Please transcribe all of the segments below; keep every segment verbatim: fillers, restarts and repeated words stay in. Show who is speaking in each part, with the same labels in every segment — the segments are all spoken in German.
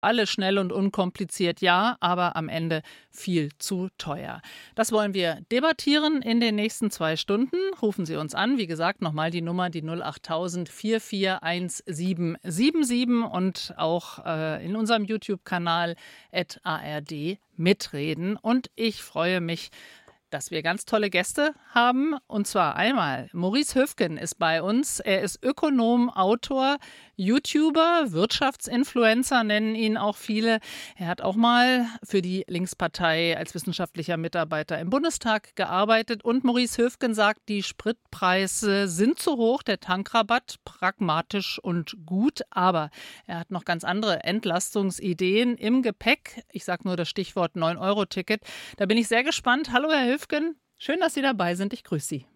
Speaker 1: alle schnell und unkompliziert, ja, aber am Ende viel zu teuer. Das wollen wir debattieren in den nächsten zwei Stunden. Rufen Sie uns an. Wie gesagt, nochmal die Nummer, die null acht tausend vier vier eins sieben sieben sieben und auch äh, in unserem YouTube-Kanal at A R D mitreden. Und ich freue mich, dass wir ganz tolle Gäste haben. Und zwar einmal Maurice Höfgen ist bei uns. Er ist Ökonom, Autor, YouTuber, Wirtschaftsinfluencer nennen ihn auch viele. Er hat auch mal für die Linkspartei als wissenschaftlicher Mitarbeiter im Bundestag gearbeitet. Und Maurice Höfgen sagt, die Spritpreise sind zu hoch, der Tankrabatt pragmatisch und gut. Aber er hat noch ganz andere Entlastungsideen im Gepäck. Ich sage nur das Stichwort neun Euro Ticket. Da bin ich sehr gespannt. Hallo, Herr Höfgen. Schön, dass Sie dabei sind. Ich grüße Sie.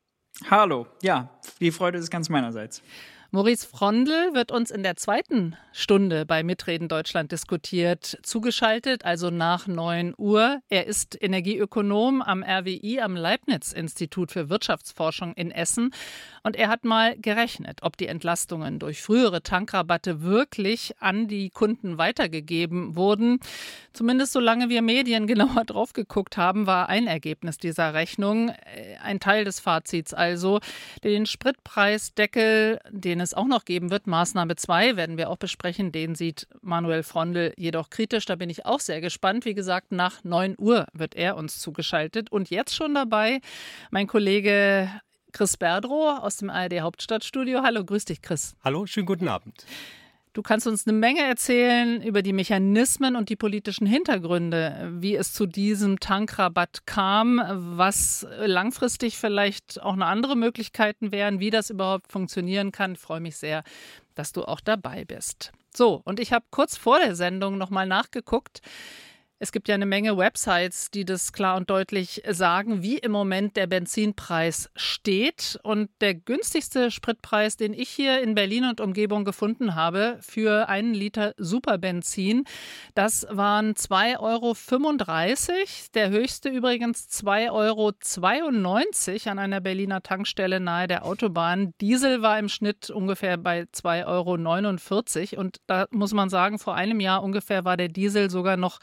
Speaker 2: Hallo. Ja, die Freude ist ganz meinerseits.
Speaker 1: Maurice Frondl wird uns in der zweiten Stunde bei Mitreden Deutschland diskutiert zugeschaltet, also nach neun Uhr. Er ist Energieökonom am R W I, am Leibniz-Institut für Wirtschaftsforschung in Essen. Und er hat mal gerechnet, ob die Entlastungen durch frühere Tankrabatte wirklich an die Kunden weitergegeben wurden. Zumindest solange wir Medien genauer drauf geguckt haben, war ein Ergebnis dieser Rechnung, ein Teil des Fazits also, den Spritpreisdeckel, den es auch noch geben wird, Maßnahme zwei, werden wir auch besprechen. Den sieht Manuel Frondl jedoch kritisch. Da bin ich auch sehr gespannt. Wie gesagt, nach neun Uhr wird er uns zugeschaltet. Und jetzt schon dabei mein Kollege Chris Berdrow aus dem A R D Hauptstadtstudio. Hallo, grüß dich, Chris.
Speaker 3: Hallo, schönen guten Abend.
Speaker 1: Du kannst uns eine Menge erzählen über die Mechanismen und die politischen Hintergründe, wie es zu diesem Tankrabatt kam, was langfristig vielleicht auch noch andere Möglichkeiten wären, wie das überhaupt funktionieren kann. Ich freue mich sehr, dass du auch dabei bist. So, und ich habe kurz vor der Sendung nochmal nachgeguckt. Es gibt ja eine Menge Websites, die das klar und deutlich sagen, wie im Moment der Benzinpreis steht. Und der günstigste Spritpreis, den ich hier in Berlin und Umgebung gefunden habe für einen Liter Superbenzin, das waren zwei Euro fünfunddreißig. Der höchste übrigens zwei Euro zweiundneunzig an einer Berliner Tankstelle nahe der Autobahn. Diesel war im Schnitt ungefähr bei zwei Euro neunundvierzig. Und da muss man sagen, vor einem Jahr ungefähr war der Diesel sogar noch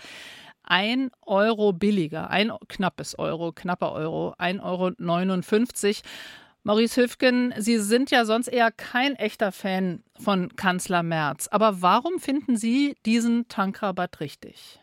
Speaker 1: ein Euro billiger, ein knappes Euro, knapper Euro, ein Euro neunundfünfzig. Maurice Höfgen, Sie sind ja sonst eher kein echter Fan von Kanzler Merz. Aber warum finden Sie diesen Tankrabatt richtig?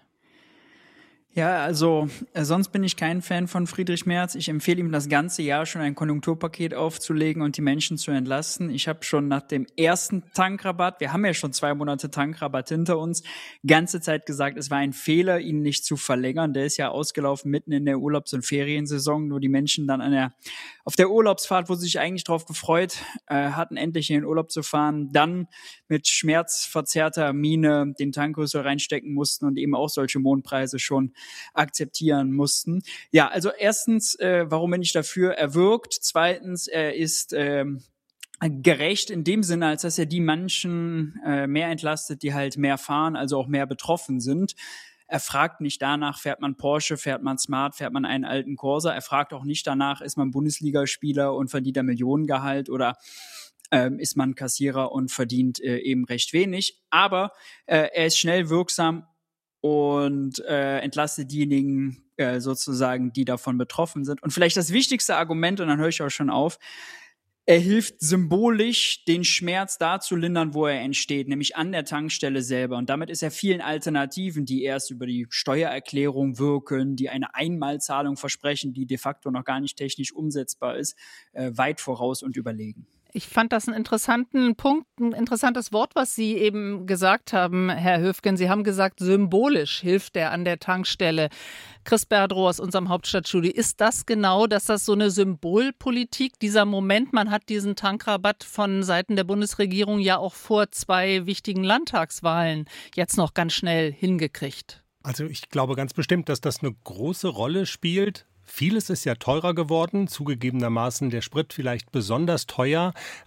Speaker 2: Ja, also äh, sonst bin ich kein Fan von Friedrich Merz. Ich empfehle ihm das ganze Jahr schon ein Konjunkturpaket aufzulegen und die Menschen zu entlasten. Ich habe schon nach dem ersten Tankrabatt, wir haben ja schon zwei Monate Tankrabatt hinter uns, ganze Zeit gesagt, es war ein Fehler, ihn nicht zu verlängern. Der ist ja ausgelaufen mitten in der Urlaubs- und Feriensaison, wo die Menschen dann an der, auf der Urlaubsfahrt, wo sie sich eigentlich drauf gefreut äh, hatten, endlich in den Urlaub zu fahren, dann mit schmerzverzerrter Miene den Tankrüssel reinstecken mussten und eben auch solche Mondpreise schon akzeptieren mussten. Ja, also erstens, äh, warum bin ich dafür? Er wirkt. Zweitens, er ist ähm, gerecht in dem Sinne, als dass er die Menschen äh, mehr entlastet, die halt mehr fahren, also auch mehr betroffen sind. Er fragt nicht danach, fährt man Porsche, fährt man Smart, fährt man einen alten Corsa. Er fragt auch nicht danach, ist man Bundesligaspieler und verdient ein Millionengehalt oder ähm, ist man Kassierer und verdient äh, eben recht wenig. Aber äh, er ist schnell wirksam und äh, entlastet diejenigen äh, sozusagen, die davon betroffen sind. Und vielleicht das wichtigste Argument, und dann höre ich auch schon auf, er hilft symbolisch, den Schmerz da zu lindern, wo er entsteht, nämlich an der Tankstelle selber. Und damit ist er vielen Alternativen, die erst über die Steuererklärung wirken, die eine Einmalzahlung versprechen, die de facto noch gar nicht technisch umsetzbar ist, äh, weit voraus und überlegen.
Speaker 1: Ich fand das einen interessanten Punkt, ein interessantes Wort, was Sie eben gesagt haben, Herr Höfgen. Sie haben gesagt, symbolisch hilft er an der Tankstelle. Chris Berdrow aus unserem Hauptstadtstudio. Ist das genau, dass das so eine Symbolpolitik, dieser Moment, man hat diesen Tankrabatt von Seiten der Bundesregierung ja auch vor zwei wichtigen Landtagswahlen jetzt noch ganz schnell hingekriegt?
Speaker 3: Also ich glaube ganz bestimmt, dass das eine große Rolle spielt. Vieles ist ja teurer geworden, zugegebenermaßen der Sprit vielleicht besonders teuer.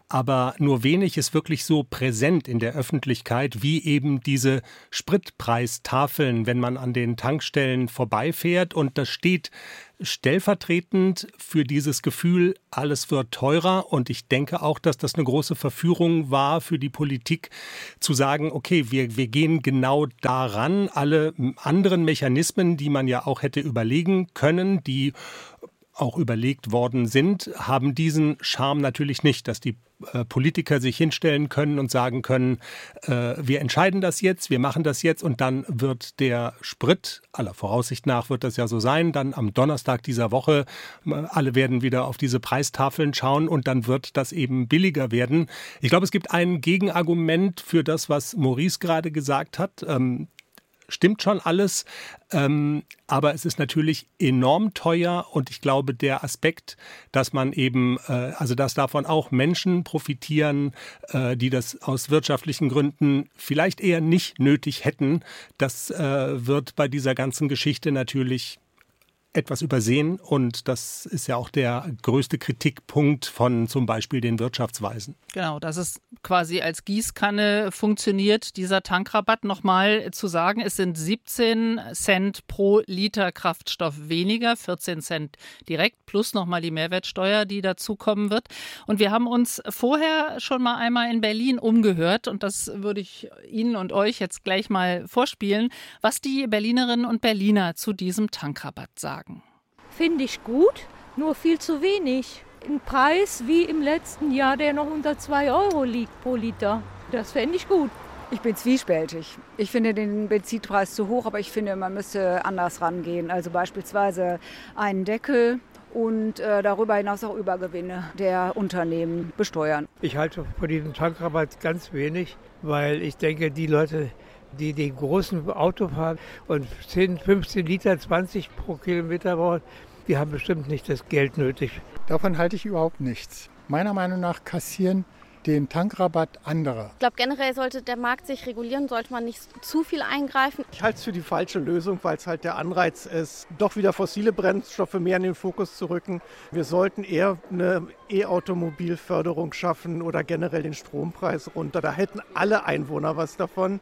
Speaker 3: aber nur wenig ist wirklich so präsent in der Öffentlichkeit wie eben diese Spritpreistafeln, wenn man an den Tankstellen vorbeifährt. Und das steht stellvertretend für dieses Gefühl, alles wird teurer. Und ich denke auch, dass das eine große Verführung war für die Politik, zu sagen, okay, wir, wir gehen genau daran. Alle anderen Mechanismen, die man ja auch hätte überlegen können, die auch überlegt worden sind, haben diesen Charme natürlich nicht, dass die äh, Politiker sich hinstellen können und sagen können, äh, wir entscheiden das jetzt, wir machen das jetzt und dann wird der Sprit, aller Voraussicht nach wird das ja so sein, dann am Donnerstag dieser Woche, äh, alle werden wieder auf diese Preistafeln schauen und dann wird das eben billiger werden. Ich glaube, es gibt ein Gegenargument für das, was Maurice gerade gesagt hat. Ähm, Stimmt schon alles, ähm, aber es ist natürlich enorm teuer und ich glaube, der Aspekt, dass man eben, äh, also dass davon auch Menschen profitieren, äh, die das aus wirtschaftlichen Gründen vielleicht eher nicht nötig hätten, das äh, wird bei dieser ganzen Geschichte natürlich etwas übersehen und das ist ja auch der größte Kritikpunkt von zum Beispiel den Wirtschaftsweisen.
Speaker 1: Genau, dass es quasi als Gießkanne funktioniert, dieser Tankrabatt. Nochmal zu sagen, es sind siebzehn Cent pro Liter Kraftstoff weniger, vierzehn Cent direkt, plus nochmal die Mehrwertsteuer, die dazukommen wird. Und wir haben uns vorher schon mal einmal in Berlin umgehört und das würde ich Ihnen und euch jetzt gleich mal vorspielen, was die Berlinerinnen und Berliner zu diesem Tankrabatt sagen.
Speaker 4: Finde ich gut, nur viel zu wenig. Ein Preis wie im letzten Jahr, der noch unter zwei Euro liegt pro Liter. Das fände ich gut.
Speaker 5: Ich bin zwiespältig. Ich finde den Benzinpreis zu hoch, aber ich finde, man müsste anders rangehen. Also beispielsweise einen Deckel und äh, darüber hinaus auch Übergewinne der Unternehmen besteuern.
Speaker 6: Ich halte von diesem Tankrabatt ganz wenig, weil ich denke, die Leute, die den großen Auto fahren und zehn, fünfzehn Liter, zwanzig pro Kilometer brauchen, die haben bestimmt nicht das Geld nötig.
Speaker 7: Davon halte ich überhaupt nichts. Meiner Meinung nach kassieren den Tankrabatt andere.
Speaker 8: Ich glaube, generell sollte der Markt sich regulieren, sollte man nicht zu viel eingreifen.
Speaker 9: Ich halte es für die falsche Lösung, weil es halt der Anreiz ist, doch wieder fossile Brennstoffe mehr in den Fokus zu rücken. Wir sollten eher eine E-Automobilförderung schaffen oder generell den Strompreis runter. Da hätten alle Einwohner was davon.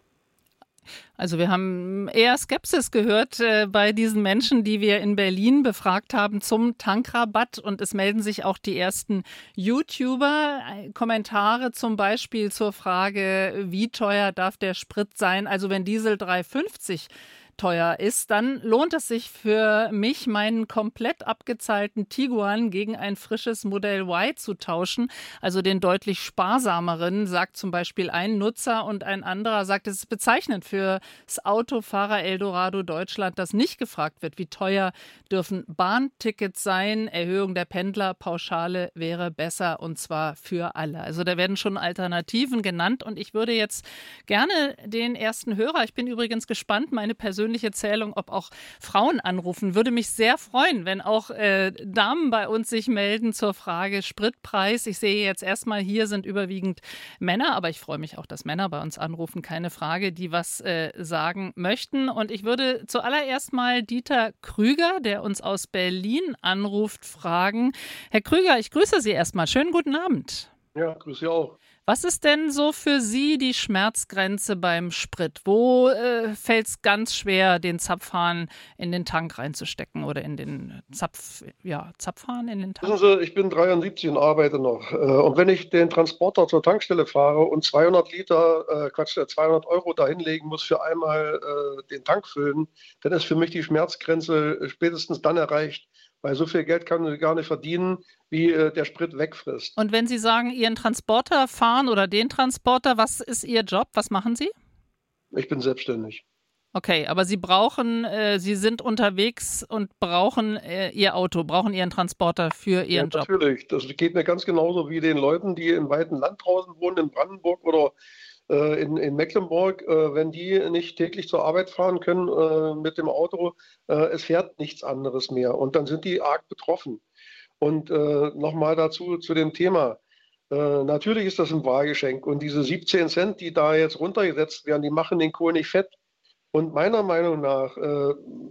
Speaker 1: Also wir haben eher Skepsis gehört äh, bei diesen Menschen, die wir in Berlin befragt haben zum Tankrabatt. Und es melden sich auch die ersten YouTuber. Kommentare zum Beispiel zur Frage, wie teuer darf der Sprit sein? Also wenn Diesel drei fünfzig teuer ist, dann lohnt es sich für mich, meinen komplett abgezahlten Tiguan gegen ein frisches Modell Y zu tauschen, also den deutlich sparsameren, sagt zum Beispiel ein Nutzer und ein anderer sagt, es ist bezeichnend für das Autofahrer Eldorado Deutschland, dass nicht gefragt wird, wie teuer dürfen Bahntickets sein, Erhöhung der Pendlerpauschale wäre besser und zwar für alle. Also da werden schon Alternativen genannt und ich würde jetzt gerne den ersten Hörer, ich bin übrigens gespannt, meine persönliche Zählung, ob auch Frauen anrufen. Würde mich sehr freuen, wenn auch äh, Damen bei uns sich melden zur Frage Spritpreis. Ich sehe jetzt erstmal, hier sind überwiegend Männer, aber ich freue mich auch, dass Männer bei uns anrufen, keine Frage, die was äh, sagen möchten. Und ich würde zuallererst mal Dieter Krüger, der uns aus Berlin anruft, fragen. Herr Krüger, ich grüße Sie erstmal. Schönen guten Abend.
Speaker 10: Ja, grüße Sie auch.
Speaker 1: Was ist denn so für Sie die Schmerzgrenze beim Sprit? Wo äh, fällt es ganz schwer, den Zapfhahn in den Tank reinzustecken oder in den Zapf, ja, Zapfhahn in den Tank?
Speaker 10: Wissen Sie, ich bin dreiundsiebzig und arbeite noch. Und wenn ich den Transporter zur Tankstelle fahre und zweihundert Liter, äh, Quatsch, zweihundert Euro dahinlegen muss für einmal äh, den Tank füllen, dann ist für mich die Schmerzgrenze spätestens dann erreicht, weil so viel Geld kann man gar nicht verdienen, wie äh, der Sprit wegfrisst.
Speaker 1: Und wenn Sie sagen, Ihren Transporter fahren oder den Transporter, was ist Ihr Job? Was machen Sie?
Speaker 10: Ich bin selbstständig.
Speaker 1: Okay, aber Sie brauchen, äh, Sie sind unterwegs und brauchen äh, Ihr Auto, brauchen Ihren Transporter für Ihren
Speaker 10: ja,
Speaker 1: Job.
Speaker 10: Natürlich, das geht mir ganz genauso wie den Leuten, die im weiten Land draußen wohnen, in Brandenburg oder äh, in, in Mecklenburg, äh, wenn die nicht täglich zur Arbeit fahren können äh, mit dem Auto, äh, es fährt nichts anderes mehr und dann sind die arg betroffen. Und äh, nochmal dazu zu dem Thema. Äh, natürlich ist das ein Wahlgeschenk und diese siebzehn Cent, die da jetzt runtergesetzt werden, die machen den Kohl nicht fett. Und meiner Meinung nach, äh,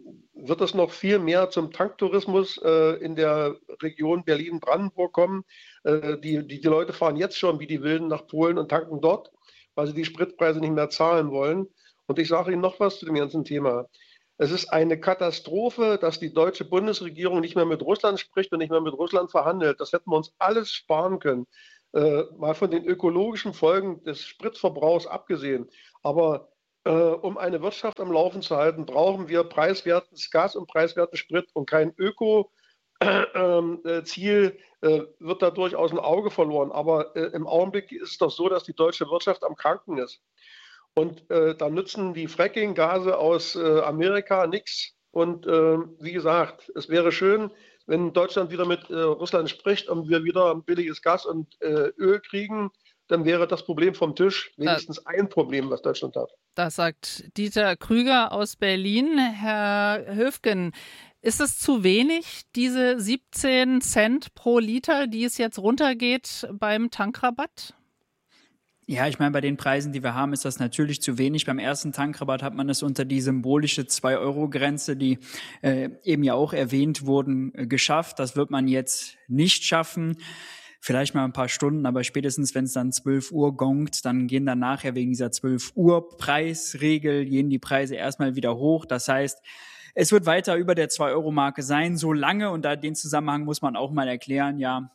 Speaker 10: wird es noch viel mehr zum Tanktourismus äh, in der Region Berlin-Brandenburg kommen. Äh, die, die, die Leute fahren jetzt schon wie die Wilden nach Polen und tanken dort, weil sie die Spritpreise nicht mehr zahlen wollen. Und ich sage Ihnen noch was zu dem ganzen Thema. Es ist eine Katastrophe, dass die deutsche Bundesregierung nicht mehr mit Russland spricht und nicht mehr mit Russland verhandelt. Das hätten wir uns alles sparen können. Äh, mal von den ökologischen Folgen des Spritverbrauchs abgesehen. Aber äh, um eine Wirtschaft am Laufen zu halten, brauchen wir preiswertes Gas und preiswerten Sprit und kein Öko-Ziel äh, wird dadurch aus dem Auge verloren. Aber äh, im Augenblick ist es doch so, dass die deutsche Wirtschaft am Kranken ist. Und äh, da nützen die Fracking-Gase aus äh, Amerika nichts. Und äh, wie gesagt, es wäre schön, wenn Deutschland wieder mit äh, Russland spricht und wir wieder billiges Gas und äh, Öl kriegen, dann wäre das Problem vom Tisch. Wenigstens das, ein Problem, was Deutschland hat.
Speaker 1: Das sagt Dieter Krüger aus Berlin. Herr Höfgen, ist es zu wenig, diese siebzehn Cent pro Liter, die es jetzt runtergeht beim Tankrabatt?
Speaker 2: Ja, ich meine, bei den Preisen, die wir haben, ist das natürlich zu wenig. Beim ersten Tankrabatt hat man es unter die symbolische zwei Euro Grenze, die äh, eben ja auch erwähnt wurden, äh, geschafft. Das wird man jetzt nicht schaffen. Vielleicht mal ein paar Stunden, aber spätestens, wenn es dann zwölf Uhr gongt, dann gehen dann nachher wegen dieser zwölf Uhr Preisregel, gehen die Preise erstmal wieder hoch. Das heißt, es wird weiter über der zwei Euro Marke sein, so lange, und da den Zusammenhang muss man auch mal erklären, ja,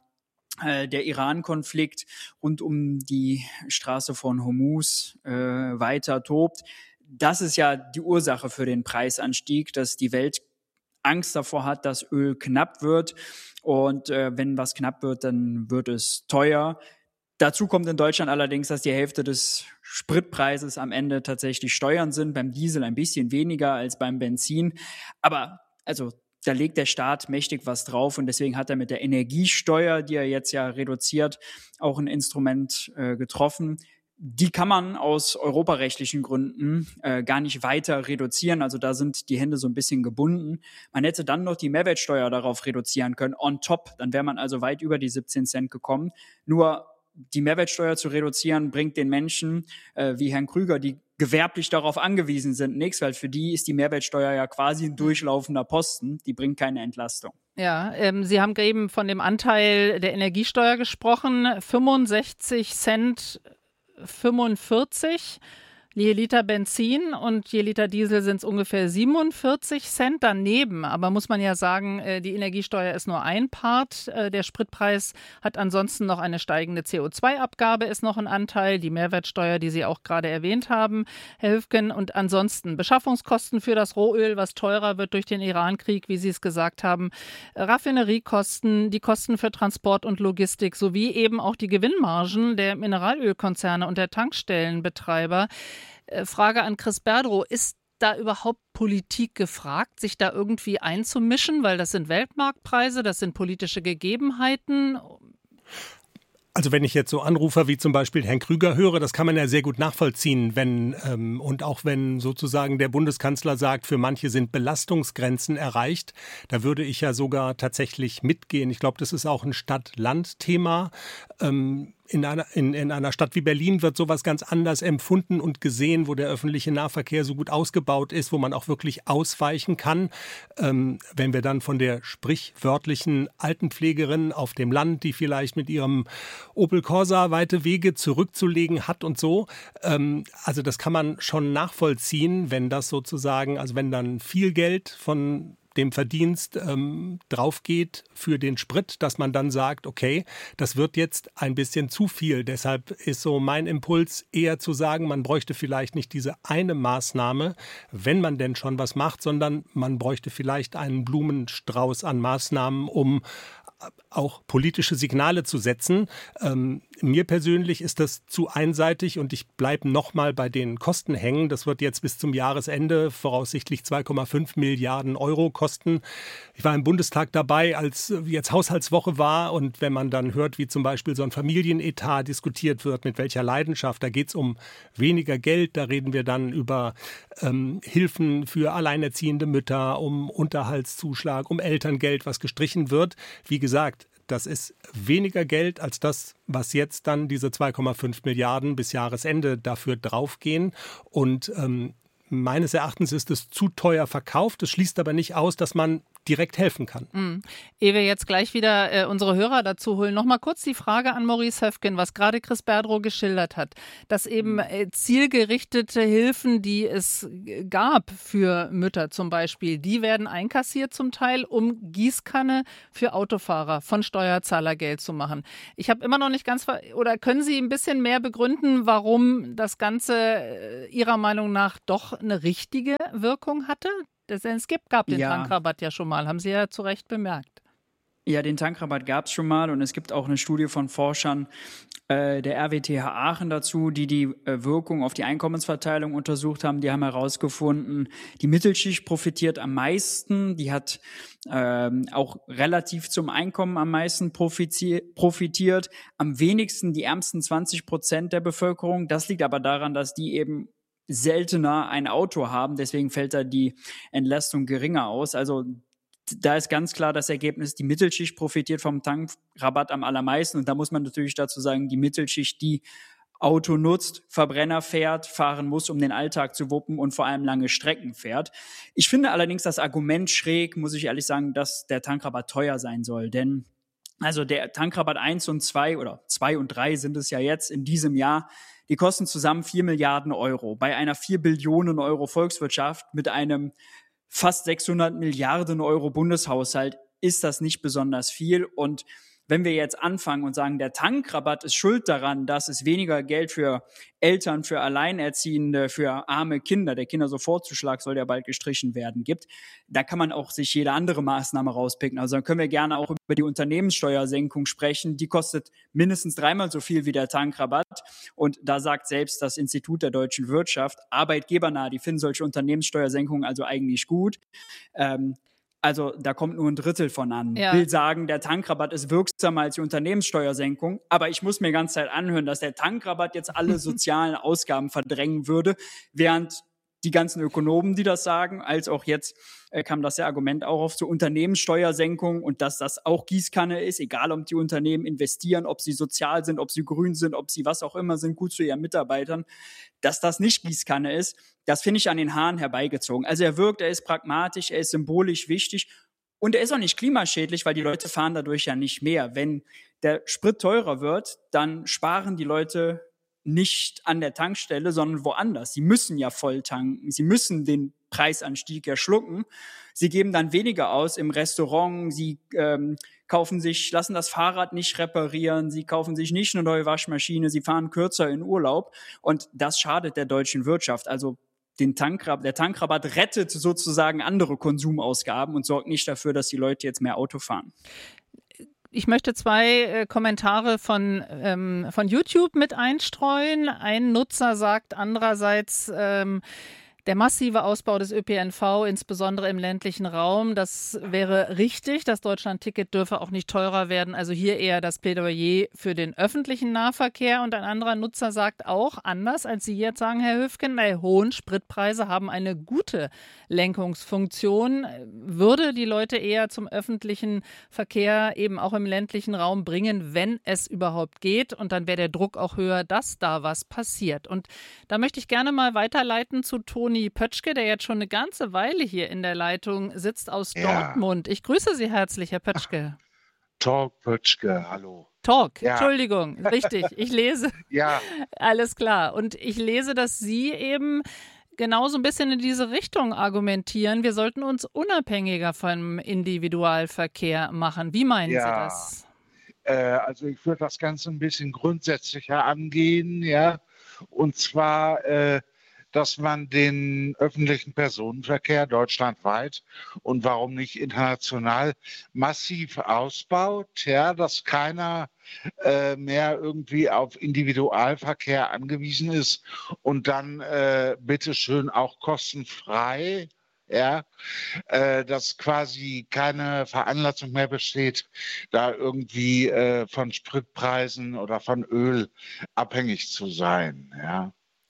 Speaker 2: der Iran-Konflikt rund um die Straße von Hormuz äh, weiter tobt. Das ist ja die Ursache für den Preisanstieg, dass die Welt Angst davor hat, dass Öl knapp wird. Und äh, wenn was knapp wird, dann wird es teuer. Dazu kommt in Deutschland allerdings, dass die Hälfte des Spritpreises am Ende tatsächlich Steuern sind. Beim Diesel ein bisschen weniger als beim Benzin. Aber also da legt der Staat mächtig was drauf, und deswegen hat er mit der Energiesteuer, die er jetzt ja reduziert, auch ein Instrument äh, getroffen. Die kann man aus europarechtlichen Gründen äh, gar nicht weiter reduzieren. Also da sind die Hände so ein bisschen gebunden. Man hätte dann noch die Mehrwertsteuer darauf reduzieren können, on top. Dann wäre man also weit über die siebzehn Cent gekommen. Nur die Mehrwertsteuer zu reduzieren, bringt den Menschen äh, wie Herrn Krüger, die gewerblich darauf angewiesen sind, nichts, weil für die ist die Mehrwertsteuer ja quasi ein durchlaufender Posten, die bringt keine Entlastung.
Speaker 1: Ja, ähm, Sie haben eben von dem Anteil der Energiesteuer gesprochen, fünfundsechzig Cent fünfundvierzig je Liter Benzin, und je Liter Diesel sind es ungefähr siebenundvierzig Cent daneben. Aber muss man ja sagen, die Energiesteuer ist nur ein Part. Der Spritpreis hat ansonsten noch eine steigende C O zwei Abgabe, ist noch ein Anteil. Die Mehrwertsteuer, die Sie auch gerade erwähnt haben, Herr Höfgen. Und ansonsten Beschaffungskosten für das Rohöl, was teurer wird durch den Iran-Krieg, wie Sie es gesagt haben. Raffineriekosten, die Kosten für Transport und Logistik sowie eben auch die Gewinnmargen der Mineralölkonzerne und der Tankstellenbetreiber. Frage an Chris Berdrow, ist da überhaupt Politik gefragt, sich da irgendwie einzumischen? Weil das sind Weltmarktpreise, das sind politische Gegebenheiten.
Speaker 3: Also wenn ich jetzt so Anrufer wie zum Beispiel Herrn Krüger höre, das kann man ja sehr gut nachvollziehen, wenn ähm, und auch wenn sozusagen der Bundeskanzler sagt, für manche sind Belastungsgrenzen erreicht, da würde ich ja sogar tatsächlich mitgehen. Ich glaube, das ist auch ein Stadt-Land-Thema. Ähm, In einer, in, in einer Stadt wie Berlin wird sowas ganz anders empfunden und gesehen, wo der öffentliche Nahverkehr so gut ausgebaut ist, wo man auch wirklich ausweichen kann. Ähm, wenn wir dann von der sprichwörtlichen Altenpflegerin auf dem Land, die vielleicht mit ihrem Opel Corsa weite Wege zurückzulegen hat und so. Ähm, also das kann man schon nachvollziehen, wenn das sozusagen, also wenn dann viel Geld von dem Verdienst ähm, drauf geht für den Sprit, dass man dann sagt, okay, das wird jetzt ein bisschen zu viel. Deshalb ist so mein Impuls eher zu sagen, man bräuchte vielleicht nicht diese eine Maßnahme, wenn man denn schon was macht, sondern man bräuchte vielleicht einen Blumenstrauß an Maßnahmen, um auch politische Signale zu setzen. Ähm, mir persönlich ist das zu einseitig, und ich bleibe nochmal bei den Kosten hängen. Das wird jetzt bis zum Jahresende voraussichtlich zwei Komma fünf Milliarden Euro kosten. Ich war im Bundestag dabei, als jetzt Haushaltswoche war, und wenn man dann hört, wie zum Beispiel so ein Familienetat diskutiert wird, mit welcher Leidenschaft, da geht es um weniger Geld, da reden wir dann über ähm, Hilfen für alleinerziehende Mütter, um Unterhaltszuschlag, um Elterngeld, was gestrichen wird. Wie gesagt, gesagt, das ist weniger Geld als das, was jetzt dann diese zwei Komma fünf Milliarden bis Jahresende dafür draufgehen. Und ähm, meines Erachtens ist es zu teuer verkauft. Es schließt aber nicht aus, dass man direkt helfen kann.
Speaker 1: Mhm. Ehe wir jetzt gleich wieder äh, unsere Hörer dazu holen, noch mal kurz die Frage an Maurice Höfgen, was gerade Chris Berdrow geschildert hat, dass eben äh, zielgerichtete Hilfen, die es gab für Mütter zum Beispiel, die werden einkassiert zum Teil, um Gießkanne für Autofahrer von Steuerzahlergeld zu machen. Ich habe immer noch nicht ganz, ver- oder können Sie ein bisschen mehr begründen, warum das Ganze äh, Ihrer Meinung nach doch eine richtige Wirkung hatte? Denn es gibt, gab den
Speaker 2: Ja.
Speaker 1: Tankrabatt ja schon mal, haben Sie ja zu Recht bemerkt.
Speaker 2: Ja, den Tankrabatt gab es schon mal und es gibt auch eine Studie von Forschern äh, der R W T H Aachen dazu, die die äh, Wirkung auf die Einkommensverteilung untersucht haben. Die haben herausgefunden, die Mittelschicht profitiert am meisten, die hat ähm, auch relativ zum Einkommen am meisten profiti- profitiert, am wenigsten die ärmsten zwanzig Prozent der Bevölkerung. Das liegt aber daran, dass die eben seltener ein Auto haben, deswegen fällt da die Entlastung geringer aus. Also da ist ganz klar das Ergebnis, die Mittelschicht profitiert vom Tankrabatt am allermeisten. Und da muss man natürlich dazu sagen, die Mittelschicht, die Auto nutzt, Verbrenner fährt, fahren muss, um den Alltag zu wuppen und vor allem lange Strecken fährt. Ich finde allerdings das Argument schräg, muss ich ehrlich sagen, dass der Tankrabatt teuer sein soll. Denn also der Tankrabatt eins und zwei oder zwei und drei sind es ja jetzt in diesem Jahr, die kosten zusammen vier Milliarden Euro. Bei einer vier Billionen Euro Volkswirtschaft mit einem fast sechshundert Milliarden Euro Bundeshaushalt ist das nicht besonders viel. Und wenn wir jetzt anfangen und sagen, der Tankrabatt ist schuld daran, dass es weniger Geld für Eltern, für Alleinerziehende, für arme Kinder, der Kindersofortzuschlag soll ja bald gestrichen werden, gibt, da kann man auch sich jede andere Maßnahme rauspicken. Also dann können wir gerne auch über die Unternehmenssteuersenkung sprechen. Die kostet mindestens dreimal so viel wie der Tankrabatt. Und da sagt selbst das Institut der deutschen Wirtschaft, arbeitgebernah, die finden solche Unternehmenssteuersenkungen also eigentlich gut. Ähm, Also da kommt nur ein Drittel von an.
Speaker 1: Ja.
Speaker 2: Ich will sagen, der Tankrabatt ist wirksamer als die Unternehmenssteuersenkung. Aber ich muss mir die ganze Zeit anhören, dass der Tankrabatt jetzt alle sozialen Ausgaben verdrängen würde, während die ganzen Ökonomen, die das sagen, als auch jetzt äh, kam das ja Argument auch auf zur Unternehmenssteuersenkung und dass das auch Gießkanne ist, egal ob die Unternehmen investieren, ob sie sozial sind, ob sie grün sind, ob sie was auch immer sind, gut zu ihren Mitarbeitern, dass das nicht Gießkanne ist, das finde ich an den Haaren herbeigezogen. Also er wirkt, er ist pragmatisch, er ist symbolisch wichtig und er ist auch nicht klimaschädlich, weil die Leute fahren dadurch ja nicht mehr. Wenn der Sprit teurer wird, dann sparen die Leute nicht an der Tankstelle, sondern woanders. Sie müssen ja voll tanken. Sie müssen den Preisanstieg ja schlucken. Sie geben dann weniger aus im Restaurant. Sie ähm, kaufen sich, lassen das Fahrrad nicht reparieren. Sie kaufen sich nicht eine neue Waschmaschine. Sie fahren kürzer in Urlaub. Und das schadet der deutschen Wirtschaft. Also den Tankrabatt, der Tankrabatt rettet sozusagen andere Konsumausgaben und sorgt nicht dafür, dass die Leute jetzt mehr Auto fahren.
Speaker 1: Ich möchte zwei äh, Kommentare von, ähm, von YouTube mit einstreuen. Ein Nutzer sagt andererseits, ähm, der massive Ausbau des Ö P N V, insbesondere im ländlichen Raum, das wäre richtig. Das Deutschland-Ticket dürfe auch nicht teurer werden. Also hier eher das Plädoyer für den öffentlichen Nahverkehr. Und ein anderer Nutzer sagt auch, anders als Sie jetzt sagen, Herr Höfgen, bei hohen Spritpreise haben eine gute Lenkungsfunktion, würde die Leute eher zum öffentlichen Verkehr eben auch im ländlichen Raum bringen, wenn es überhaupt geht. Und dann wäre der Druck auch höher, dass da was passiert. Und da möchte ich gerne mal weiterleiten zu Toni Pötschke, der jetzt schon eine ganze Weile hier in der Leitung sitzt aus
Speaker 11: Ja.
Speaker 1: Dortmund. Ich grüße Sie herzlich, Herr Pötschke.
Speaker 11: Talk Pötschke, hallo.
Speaker 1: Talk,
Speaker 11: Ja.
Speaker 1: Entschuldigung, richtig. Ich lese,
Speaker 11: Ja,
Speaker 1: alles klar. Und ich lese, dass Sie eben genau so ein bisschen in diese Richtung argumentieren. Wir sollten uns unabhängiger vom Individualverkehr machen. Wie meinen
Speaker 11: Ja.
Speaker 1: Sie das?
Speaker 11: äh, also ich würde das Ganze ein bisschen grundsätzlicher angehen, ja. Und zwar, äh, dass man den öffentlichen Personenverkehr deutschlandweit und warum nicht international massiv ausbaut, ja, dass keiner äh, mehr irgendwie auf Individualverkehr angewiesen ist und dann äh, bitteschön auch kostenfrei, ja, äh, dass quasi keine Veranlassung mehr besteht, da irgendwie äh, von Spritpreisen oder von Öl abhängig zu sein, ja.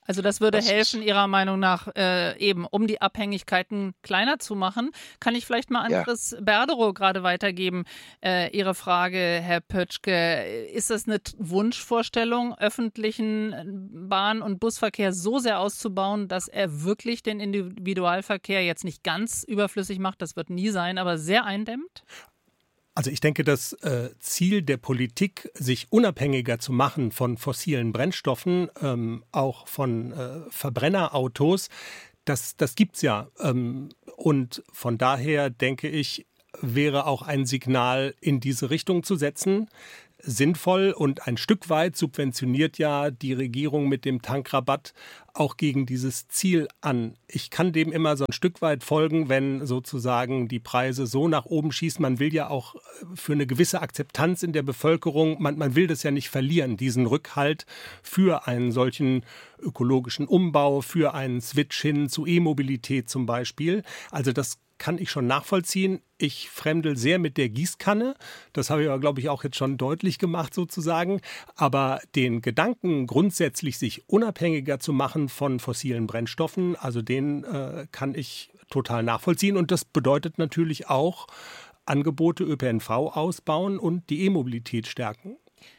Speaker 1: Also das würde
Speaker 12: Das
Speaker 1: helfen,
Speaker 12: ist,
Speaker 1: Ihrer Meinung nach, äh, eben, um die Abhängigkeiten kleiner zu machen. Kann ich vielleicht mal an
Speaker 12: ja.
Speaker 1: Chris Berderow gerade weitergeben? Äh, Ihre Frage, Herr Pötschke, ist das eine T- Wunschvorstellung, öffentlichen Bahn- und Busverkehr so sehr auszubauen, dass er wirklich den Individualverkehr jetzt nicht ganz überflüssig macht, das wird nie sein, aber sehr eindämmt?
Speaker 3: Also ich denke, das äh, Ziel der Politik, sich unabhängiger zu machen von fossilen Brennstoffen, ähm, auch von äh, Verbrennerautos, das, das gibt es ja. Ähm, und von daher denke ich, wäre auch ein Signal in diese Richtung zu setzen sinnvoll, und ein Stück weit subventioniert ja die Regierung mit dem Tankrabatt auch gegen dieses Ziel an. Ich kann dem immer so ein Stück weit folgen, wenn sozusagen die Preise so nach oben schießen. Man will ja auch für eine gewisse Akzeptanz in der Bevölkerung, man, man will das ja nicht verlieren, diesen Rückhalt für einen solchen ökologischen Umbau, für einen Switch hin zu E-Mobilität zum Beispiel. Also das kann ich schon nachvollziehen. Ich fremdel sehr mit der Gießkanne. Das habe ich aber, glaube ich, auch jetzt schon deutlich gemacht sozusagen. Aber den Gedanken, grundsätzlich sich unabhängiger zu machen von fossilen Brennstoffen, also den äh, kann ich total nachvollziehen. Und das bedeutet natürlich auch Angebote Ö P N V ausbauen und die E-Mobilität stärken.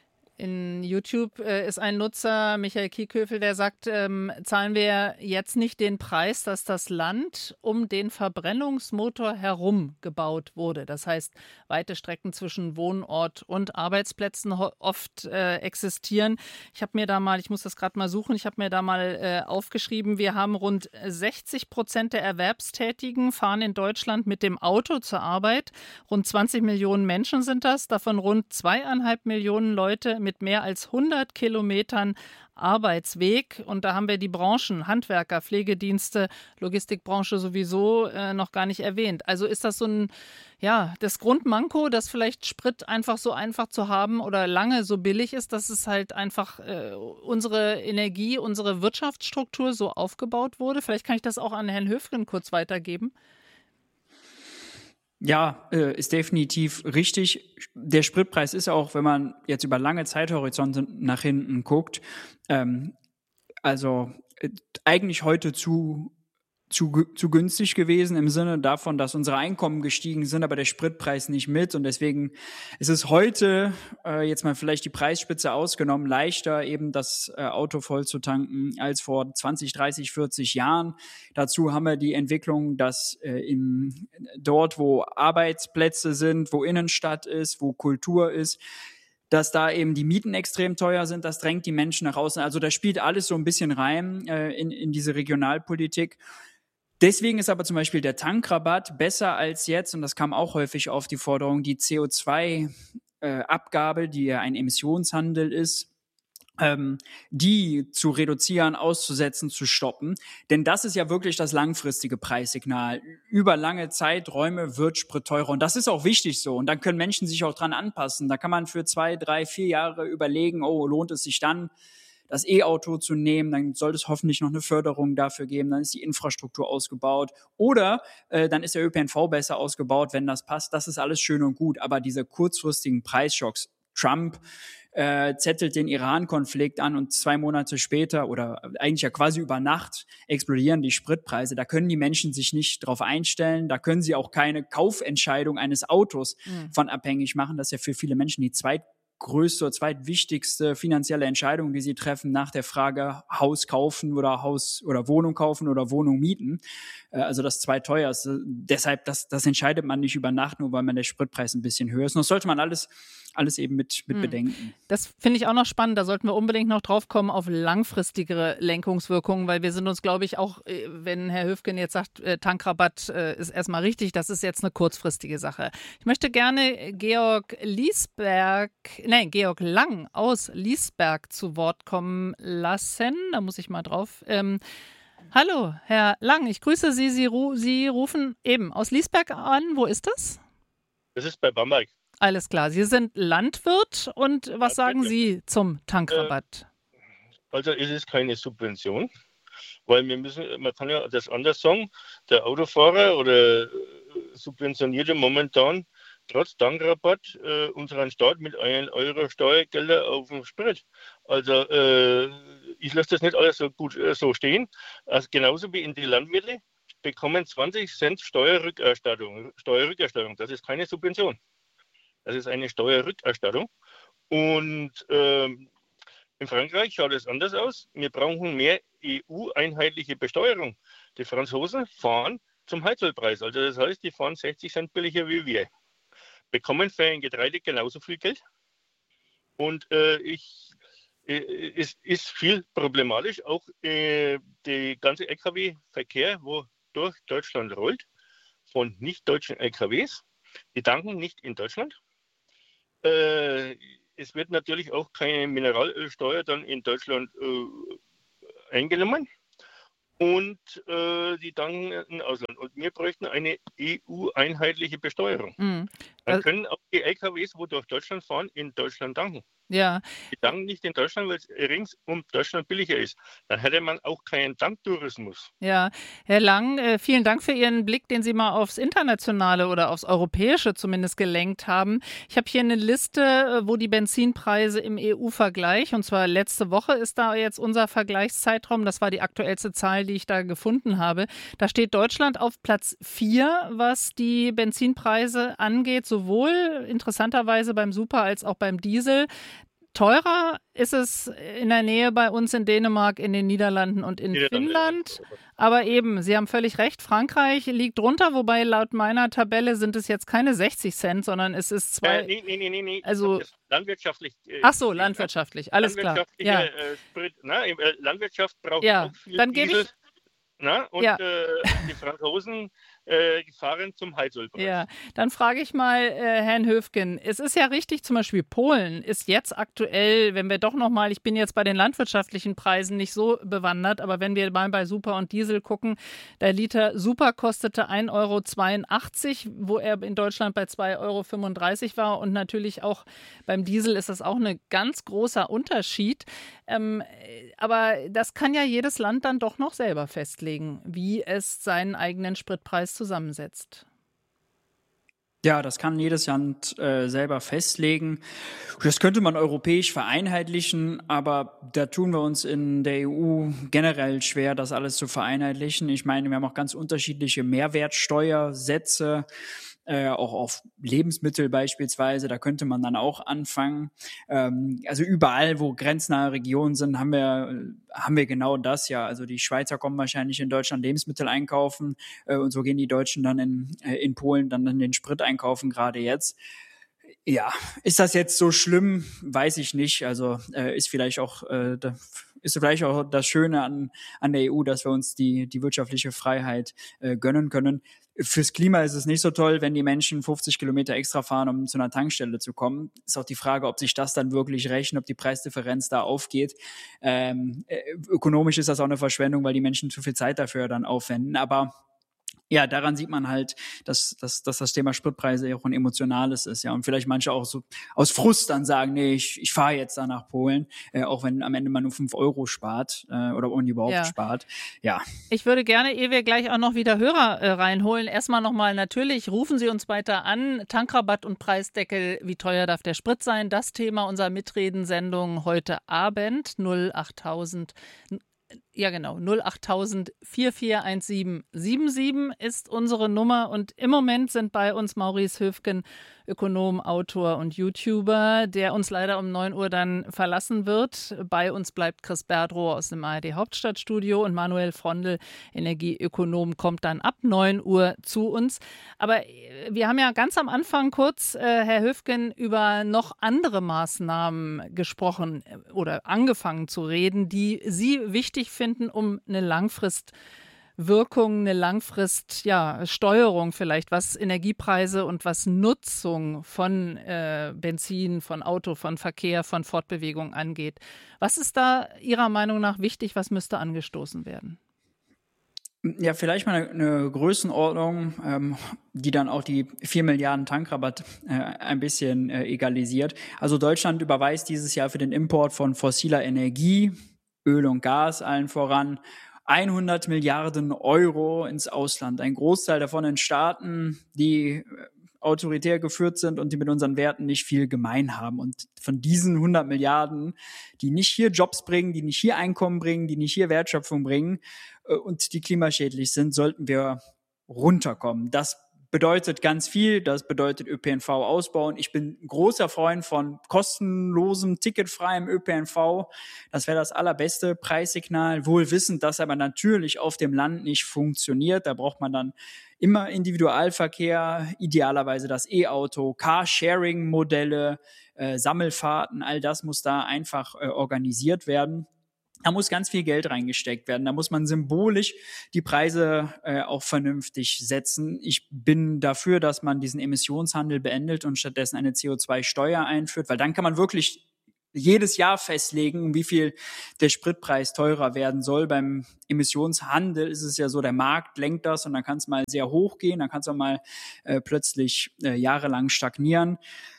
Speaker 1: In YouTube äh, ist ein Nutzer, Michael Kieköfel, der sagt, ähm, zahlen wir jetzt nicht den Preis, dass das Land um den Verbrennungsmotor herum gebaut wurde. Das heißt, weite Strecken zwischen Wohnort und Arbeitsplätzen ho- oft äh, existieren. Ich habe mir da mal, ich muss das gerade mal suchen, ich habe mir da mal äh, aufgeschrieben, wir haben rund sechzig Prozent der Erwerbstätigen fahren in Deutschland mit dem Auto zur Arbeit. Rund zwanzig Millionen Menschen sind das, davon rund zweieinhalb Millionen Leute mit mehr als hundert Kilometern Arbeitsweg. Und da haben wir die Branchen, Handwerker, Pflegedienste, Logistikbranche sowieso äh, noch gar nicht erwähnt. Also ist das so ein, ja, das Grundmanko, dass vielleicht Sprit einfach so einfach zu haben oder lange so billig ist, dass es halt einfach äh, unsere Energie, unsere Wirtschaftsstruktur so aufgebaut wurde? Vielleicht kann ich das auch an Herrn Höfgen kurz weitergeben.
Speaker 2: Ja, äh, ist definitiv richtig. Der Spritpreis ist auch, wenn man jetzt über lange Zeithorizonte nach hinten guckt, ähm, also äh, eigentlich heute zu, zu, zu günstig gewesen im Sinne davon, dass unsere Einkommen gestiegen sind, aber der Spritpreis nicht mit. Und deswegen ist es heute, äh, jetzt mal vielleicht die Preisspitze ausgenommen, leichter eben das äh, Auto voll zu tanken als vor zwanzig, dreißig, vierzig Jahren. Dazu haben wir die Entwicklung, dass äh, im, dort, wo Arbeitsplätze sind, wo Innenstadt ist, wo Kultur ist, dass da eben die Mieten extrem teuer sind. Das drängt die Menschen nach außen. Also da spielt alles so ein bisschen rein äh, in, in diese Regionalpolitik. Deswegen ist aber zum Beispiel der Tankrabatt besser als jetzt, und das kam auch häufig auf die Forderung, die C O zwei Abgabe, die ja ein Emissionshandel ist, ähm, die zu reduzieren, auszusetzen, zu stoppen. Denn das ist ja wirklich das langfristige Preissignal. Über lange Zeiträume wird Sprit teurer. Und das ist auch wichtig so. Und dann können Menschen sich auch dran anpassen. Da kann man für zwei, drei, vier Jahre überlegen, oh, lohnt es sich dann, das E-Auto zu nehmen, dann sollte es hoffentlich noch eine Förderung dafür geben, dann ist die Infrastruktur ausgebaut oder äh, dann ist der Ö P N V besser ausgebaut, wenn das passt. Das ist alles schön und gut, aber diese kurzfristigen Preisschocks, Trump äh, zettelt den Iran-Konflikt an und zwei Monate später oder eigentlich ja quasi über Nacht explodieren die Spritpreise. Da können die Menschen sich nicht drauf einstellen, da können sie auch keine Kaufentscheidung eines Autos mhm. von abhängig machen. Das ist ja für viele Menschen die zweit größte, zweitwichtigste finanzielle Entscheidung, die sie treffen nach der Frage Haus kaufen oder Haus oder Wohnung kaufen oder Wohnung mieten. Also das zweiteuerste. Deshalb, das, das entscheidet man nicht über Nacht, nur weil man der Spritpreis ein bisschen höher ist. Und das sollte man alles, alles eben mit, mit hm. bedenken.
Speaker 1: Das finde ich auch noch spannend. Da sollten wir unbedingt noch drauf kommen auf langfristigere Lenkungswirkungen, weil wir sind uns, glaube ich, auch, wenn Herr Höfgen jetzt sagt, Tankrabatt ist erstmal richtig, das ist jetzt eine kurzfristige Sache. Ich möchte gerne Georg Liesberg, nein, Georg Lang aus Liesberg zu Wort kommen lassen. Da muss ich mal drauf. Ähm, hallo, Herr Lang, ich grüße Sie. Sie, ru- Sie rufen eben aus Liesberg an. Wo ist das?
Speaker 13: Das ist bei Bamberg.
Speaker 1: Alles klar. Sie sind Landwirt und was
Speaker 13: Ja,
Speaker 1: sagen
Speaker 13: bitte.
Speaker 1: Sie zum Tankrabatt?
Speaker 13: Also ist es keine Subvention, weil wir müssen, man kann ja das anders sagen, der Autofahrer oder Subventionierte momentan trotz Tankrabatt äh, unseren Staat mit einem Euro Steuergelder auf dem Sprit. Also äh, ich lasse das nicht alles so gut äh, so stehen. Also genauso wie in die Landwirte bekommen zwanzig Cent Steuerrückerstattung. Steuerrückerstattung, das ist keine Subvention. Das ist eine Steuerrückerstattung. Und ähm, in Frankreich schaut es anders aus. Wir brauchen mehr E U-einheitliche Besteuerung. Die Franzosen fahren zum Heizölpreis. Also das heißt, die fahren sechzig Cent billiger wie wir. Bekommen für ein Getreide genauso viel Geld. Und äh, ich, äh, es ist viel problematisch. Auch äh, der ganze L K W-Verkehr, wo durch Deutschland rollt, von nicht-deutschen L K Ws, die tanken nicht in Deutschland. Äh, es wird natürlich auch keine Mineralölsteuer dann in Deutschland äh, eingenommen. Und äh, die tanken im Ausland. Und wir bräuchten eine E U-einheitliche Besteuerung.
Speaker 1: Mhm.
Speaker 13: Dann
Speaker 1: Also,
Speaker 13: können auch die L K Ws, wo durch Deutschland fahren, in Deutschland tanken.
Speaker 1: ja,
Speaker 13: Die tanken nicht in Deutschland, weil es rings um Deutschland billiger ist. Dann hätte man auch keinen Tanktourismus.
Speaker 1: ja. Herr Lang, äh, vielen Dank für Ihren Blick, den Sie mal aufs Internationale oder aufs Europäische zumindest gelenkt haben. Ich habe hier eine Liste, äh, wo die Benzinpreise im E U-Vergleich, und zwar letzte Woche ist da jetzt unser Vergleichszeitraum, das war die aktuellste Zahl, die ich da gefunden habe. Da steht Deutschland auf Platz vier, was die Benzinpreise angeht, sowohl interessanterweise beim Super als auch beim Diesel. Teurer ist es in der Nähe bei uns in Dänemark, in den Niederlanden und in
Speaker 13: Niederlande,
Speaker 1: Finnland.
Speaker 13: ja.
Speaker 1: Aber eben, Sie haben völlig recht, Frankreich liegt drunter, wobei laut meiner Tabelle sind es jetzt keine sechzig Cent, sondern es ist zwei.
Speaker 13: Äh, nee, nee, nee, nee, nee.
Speaker 1: Also-
Speaker 13: Das ist landwirtschaftlich. Äh,
Speaker 1: Ach so, landwirtschaftlich, alles klar.
Speaker 13: landwirtschaftliche,
Speaker 1: Ja,
Speaker 13: äh, Sprit, na, äh, Landwirtschaft braucht
Speaker 1: Ja,
Speaker 13: auch viel
Speaker 1: dann gebe
Speaker 13: Diesel.
Speaker 1: ich-
Speaker 13: Na, und
Speaker 1: Ja.
Speaker 13: äh, die Franzosen äh, fahren zum Heizölpreis.
Speaker 1: ja. Dann frage ich mal äh, Herrn Höfgen. Es ist ja richtig, zum Beispiel Polen ist jetzt aktuell, wenn wir doch nochmal, ich bin jetzt bei den landwirtschaftlichen Preisen nicht so bewandert, aber wenn wir mal bei Super und Diesel gucken, der Liter Super kostete ein Euro zweiundachtzig, wo er in Deutschland bei zwei Euro fünfunddreißig war. Und natürlich auch beim Diesel ist das auch ein ganz großer Unterschied. Ähm, aber das kann ja jedes Land dann doch noch selber festlegen, wie es seinen eigenen Spritpreis zusammensetzt.
Speaker 2: Ja, das kann jedes Land äh, selber festlegen. Das könnte man europäisch vereinheitlichen, aber da tun wir uns in der E U generell schwer, das alles zu vereinheitlichen. Ich meine, wir haben auch ganz unterschiedliche Mehrwertsteuersätze, äh, auch auf Lebensmittel beispielsweise. Da könnte man dann auch anfangen. Ähm, also überall, wo grenznahe Regionen sind, haben wir, haben wir genau das ja. Also die Schweizer kommen wahrscheinlich in Deutschland Lebensmittel einkaufen äh, und so gehen die Deutschen dann in, äh, in Polen dann, dann den Sprit einkaufen, gerade jetzt. Ja, ist das jetzt so schlimm? Weiß ich nicht. Also äh, ist vielleicht auch äh, da, ist vielleicht auch das Schöne an an der E U, dass wir uns die die wirtschaftliche Freiheit äh, gönnen können. Fürs Klima ist es nicht so toll, wenn die Menschen fünfzig Kilometer extra fahren, um zu einer Tankstelle zu kommen. Ist auch die Frage, ob sich das dann wirklich rechnet, ob die Preisdifferenz da aufgeht. Ähm, äh, ökonomisch ist das auch eine Verschwendung, weil die Menschen zu viel Zeit dafür dann aufwenden. Aber ja, daran sieht man halt, dass, dass, dass das Thema Spritpreise auch ein emotionales ist, ja. Und vielleicht manche auch so aus Frust dann sagen, nee, ich, ich fahre jetzt da nach Polen, äh, auch wenn am Ende man nur fünf Euro spart äh, oder und überhaupt
Speaker 1: Ja.
Speaker 2: spart. Ja.
Speaker 1: Ich würde gerne, ehe wir gleich auch noch wieder Hörer äh, reinholen, erstmal nochmal natürlich, rufen Sie uns weiter an. Tankrabatt und Preisdeckel, wie teuer darf der Sprit sein? Das Thema unserer Mitredensendung heute Abend, null achttausend. Ja, genau. null achttausend vier vier eins sieben sieben sieben ist unsere Nummer. Und im Moment sind bei uns Maurice Höfgen, Ökonom, Autor und YouTuber, der uns leider um neun Uhr dann verlassen wird. Bei uns bleibt Chris Berdrow aus dem A R D Hauptstadtstudio und Manuel Frondl, Energieökonom, kommt dann ab neun Uhr zu uns. Aber wir haben ja ganz am Anfang kurz, äh, Herr Höfgen, über noch andere Maßnahmen gesprochen oder angefangen zu reden, die Sie wichtig finden, um eine Langfristwirkung, eine Langfrist, ja, Steuerung vielleicht, was Energiepreise und was Nutzung von äh, Benzin, von Auto, von Verkehr, von Fortbewegung angeht. Was ist da Ihrer Meinung nach wichtig? Was müsste angestoßen werden?
Speaker 2: Ja, vielleicht mal eine, eine Größenordnung, ähm, die dann auch die vier Milliarden Tankrabatt äh, ein bisschen äh, egalisiert. Also Deutschland überweist dieses Jahr für den Import von fossiler Energie, Öl und Gas allen voran, hundert Milliarden Euro ins Ausland. Ein Großteil davon in Staaten, die autoritär geführt sind und die mit unseren Werten nicht viel gemein haben. Und von diesen hundert Milliarden, die nicht hier Jobs bringen, die nicht hier Einkommen bringen, die nicht hier Wertschöpfung bringen äh, und die klimaschädlich sind, sollten wir runterkommen. Das bedeutet ganz viel, das bedeutet Ö P N V ausbauen. Ich bin ein großer Freund von kostenlosem, ticketfreiem Ö P N V. Das wäre das allerbeste Preissignal, wohl wissend, dass aber natürlich auf dem Land nicht funktioniert. Da braucht man dann immer Individualverkehr, idealerweise das E-Auto, Carsharing-Modelle, äh, Sammelfahrten, all das muss da einfach äh, organisiert werden. Da muss ganz viel Geld reingesteckt werden. Da muss man symbolisch die Preise äh, auch vernünftig setzen. Ich bin dafür, dass man diesen Emissionshandel beendet und stattdessen eine C O zwei Steuer einführt, weil dann kann man wirklich jedes Jahr festlegen, wie viel der Spritpreis teurer werden soll. Beim Emissionshandel ist es ja so, der Markt lenkt das und dann kann es mal sehr hoch gehen, dann kann es auch mal äh, plötzlich äh, jahrelang stagnieren.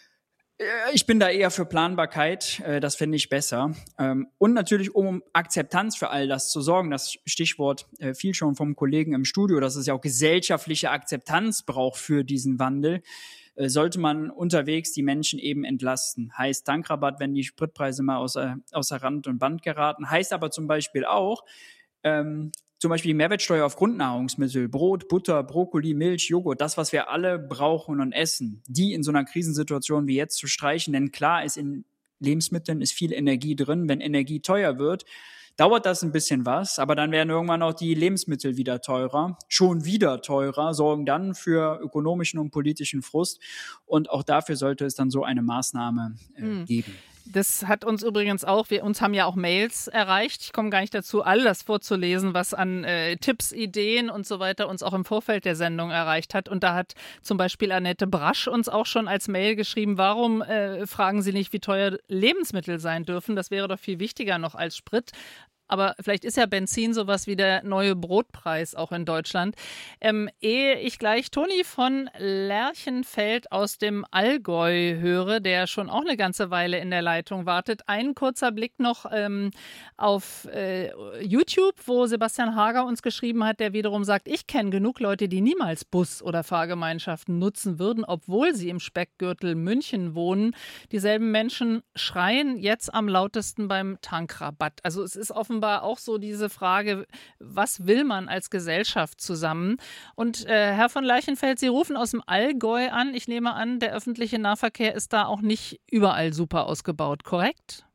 Speaker 2: Ich bin da eher für Planbarkeit, das finde ich besser. Und natürlich, um Akzeptanz für all das zu sorgen, das Stichwort fiel schon vom Kollegen im Studio, dass es ja auch gesellschaftliche Akzeptanz braucht für diesen Wandel, sollte man unterwegs die Menschen eben entlasten. Heißt Tankrabatt, wenn die Spritpreise mal außer, außer Rand und Band geraten. Heißt aber zum Beispiel auch, ähm, zum Beispiel die Mehrwertsteuer auf Grundnahrungsmittel, Brot, Butter, Brokkoli, Milch, Joghurt, das, was wir alle brauchen und essen, die in so einer Krisensituation wie jetzt zu streichen. Denn klar ist, in Lebensmitteln ist viel Energie drin. Wenn Energie teuer wird, dauert das ein bisschen was, aber dann werden irgendwann auch die Lebensmittel wieder teurer, schon wieder teurer, sorgen dann für ökonomischen und politischen Frust. Und auch dafür sollte es dann so eine Maßnahme äh, hm. geben.
Speaker 1: Das hat uns übrigens auch, wir uns haben ja auch Mails erreicht. Ich komme gar nicht dazu, all das vorzulesen, was an äh, Tipps, Ideen und so weiter uns auch im Vorfeld der Sendung erreicht hat. Und da hat zum Beispiel Annette Brasch uns auch schon als Mail geschrieben, warum äh, fragen Sie nicht, wie teuer Lebensmittel sein dürfen? Das wäre doch viel wichtiger noch als Sprit. Aber vielleicht ist ja Benzin sowas wie der neue Brotpreis auch in Deutschland. Ähm, ehe ich gleich Toni von Lerchenfeld aus dem Allgäu höre, der schon auch eine ganze Weile in der Leitung wartet, ein kurzer Blick noch ähm, auf äh, YouTube, wo Sebastian Hager uns geschrieben hat, der wiederum sagt, ich kenne genug Leute, die niemals Bus- oder Fahrgemeinschaften nutzen würden, obwohl sie im Speckgürtel München wohnen. Dieselben Menschen schreien jetzt am lautesten beim Tankrabatt. Also es ist offenbar auch so diese Frage, was will man als Gesellschaft zusammen? Und äh, Herr von Lerchenfeld, Sie rufen aus dem Allgäu an. Ich nehme an, der öffentliche Nahverkehr ist da auch nicht überall super ausgebaut, korrekt?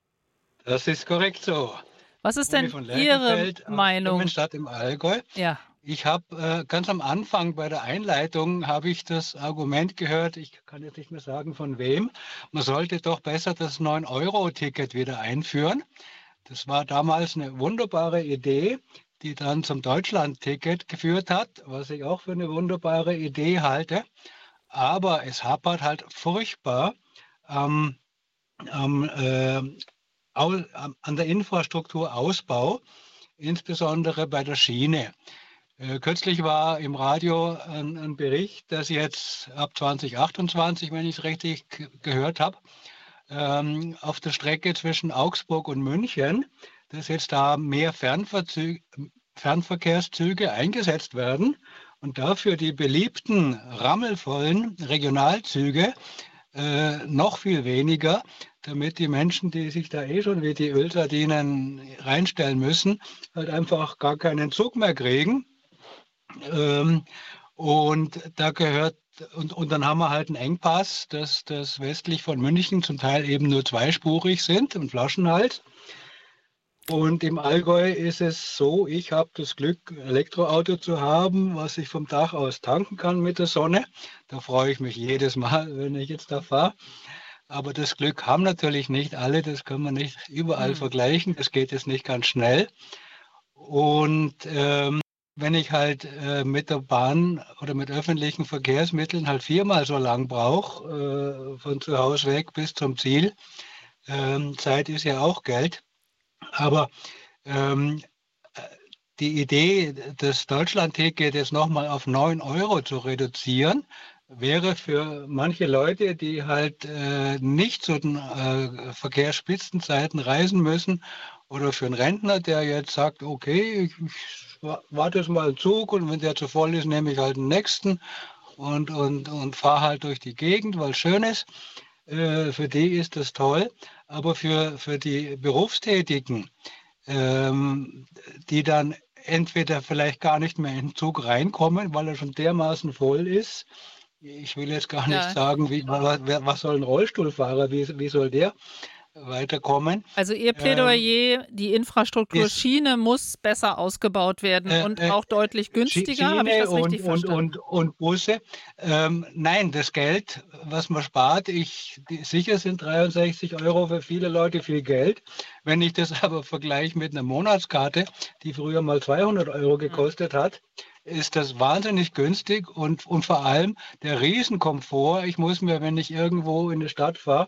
Speaker 12: Das ist korrekt so.
Speaker 1: Was ist denn Ihre Meinung?
Speaker 12: Stadt im Allgäu.
Speaker 1: Ja.
Speaker 12: Ich habe äh, ganz am Anfang bei der Einleitung habe ich das Argument gehört, ich kann jetzt nicht mehr sagen von wem, man sollte doch besser das neun Euro Ticket wieder einführen. Das war damals eine wunderbare Idee, die dann zum Deutschland-Ticket geführt hat, was ich auch für eine wunderbare Idee halte. Aber es hapert halt furchtbar ähm, ähm, äh, an der Infrastrukturausbau, insbesondere bei der Schiene. Äh, kürzlich war im Radio ein, ein Bericht, dass jetzt ab zwanzig achtundzwanzig, wenn ich es richtig gehört habe, ähm, auf der Strecke zwischen Augsburg und München, dass jetzt da mehr Fernverzü- Fernverkehrszüge eingesetzt werden und dafür die beliebten, rammelvollen Regionalzüge äh, noch viel weniger, damit die Menschen, die sich da eh schon wie die Ölsardinen reinstellen müssen, halt einfach gar keinen Zug mehr kriegen. Ähm, und da gehört Und, und dann haben wir halt einen Engpass, dass das westlich von München zum Teil eben nur zweispurig sind, ein Flaschenhals. Und im Allgäu ist es so, ich habe das Glück, ein Elektroauto zu haben, was ich vom Dach aus tanken kann mit der Sonne. Da freue ich mich jedes Mal, wenn ich jetzt da fahre. Aber das Glück haben natürlich nicht alle, das kann man nicht überall mhm. vergleichen, das geht jetzt nicht ganz schnell. Und ähm, wenn ich halt äh, mit der Bahn oder mit öffentlichen Verkehrsmitteln halt viermal so lang brauche, äh, von zu Hause weg bis zum Ziel, ähm, Zeit ist ja auch Geld. Aber ähm, die Idee, das Deutschland-Ticket jetzt nochmal auf neun Euro zu reduzieren, wäre für manche Leute, die halt äh, nicht zu den äh, Verkehrsspitzenzeiten reisen müssen, oder für einen Rentner, der jetzt sagt, okay, ich, ich warte jetzt mal einen Zug und wenn der zu voll ist, nehme ich halt den nächsten. und, und, und fahre halt durch die Gegend, weil es schön ist. Äh, für die ist das toll. Aber für, für die Berufstätigen, ähm, die dann entweder vielleicht gar nicht mehr in den Zug reinkommen, weil er schon dermaßen voll ist. Ich will jetzt gar nicht
Speaker 1: Ja.
Speaker 12: sagen, wie, was, was soll ein Rollstuhlfahrer, wie, wie soll der weiterkommen?
Speaker 1: Also Ihr Plädoyer, ähm, die Infrastruktur Schiene muss besser ausgebaut werden äh, und auch deutlich günstiger. Habe ich das richtig
Speaker 12: und,
Speaker 1: verstanden?
Speaker 12: Und, und, und Busse. Ähm, nein, das Geld, was man spart, ich, die, sicher sind dreiundsechzig Euro für viele Leute viel Geld. Wenn ich das aber vergleiche mit einer Monatskarte, die früher mal zweihundert Euro gekostet hat, ist das wahnsinnig günstig und, und vor allem der Riesenkomfort. Ich muss mir, wenn ich irgendwo in die Stadt fahre,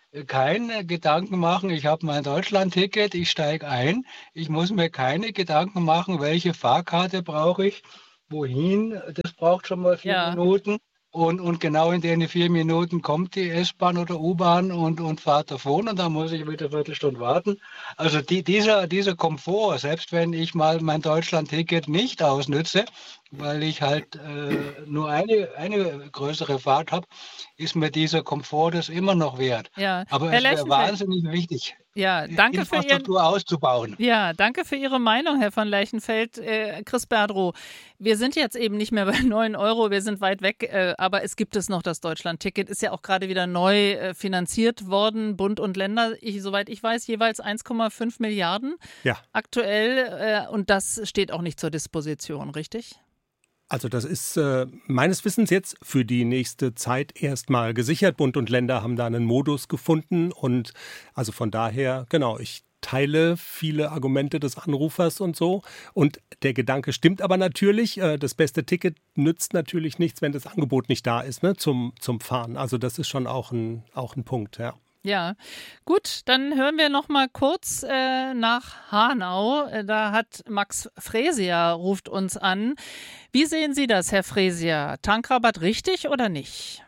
Speaker 12: keine Gedanken machen, ich habe mein Deutschland-Ticket, ich steige ein. Ich muss mir keine Gedanken machen, welche Fahrkarte brauche ich, wohin. Das braucht schon mal vier
Speaker 1: Ja.
Speaker 12: Minuten. Und, und genau in den vier Minuten kommt die S-Bahn oder U-Bahn und, und fahrt davon und dann muss ich wieder eine Viertelstunde warten. Also die, dieser, dieser Komfort, selbst wenn ich mal mein Deutschland-Ticket nicht ausnütze, weil ich halt äh, nur eine, eine größere Fahrt habe, ist mir dieser Komfort das immer noch wert.
Speaker 1: Ja.
Speaker 12: Aber
Speaker 1: Herr
Speaker 12: es wäre
Speaker 1: Lechenfeld.
Speaker 12: wahnsinnig wichtig,
Speaker 1: Ja, danke für Ihren,
Speaker 12: Infrastruktur auszubauen.
Speaker 1: ja, danke für Ihre Meinung, Herr von Lechenfeld. Äh, Chris Berdrow, wir sind jetzt eben nicht mehr bei neun Euro, wir sind weit weg, äh, aber es gibt es noch, das Deutschland-Ticket, ist ja auch gerade wieder neu äh, finanziert worden, Bund und Länder, ich, soweit ich weiß, jeweils eins Komma fünf Milliarden
Speaker 3: Ja.
Speaker 1: aktuell äh, und das steht auch nicht zur Disposition, richtig?
Speaker 3: Also das ist äh, meines Wissens jetzt für die nächste Zeit erstmal gesichert. Bund und Länder haben da einen Modus gefunden und also von daher, genau, ich teile viele Argumente des Anrufers und so. Und der Gedanke stimmt aber natürlich, äh, das beste Ticket nützt natürlich nichts, wenn das Angebot nicht da ist, ne, zum, zum Fahren. Also das ist schon auch ein, auch ein Punkt, ja.
Speaker 1: Ja, gut, dann hören wir noch mal kurz äh, nach Hanau. Äh, Da hat Max Fresier ruft uns an. Wie sehen Sie das, Herr Fresier? Tankrabatt richtig oder nicht?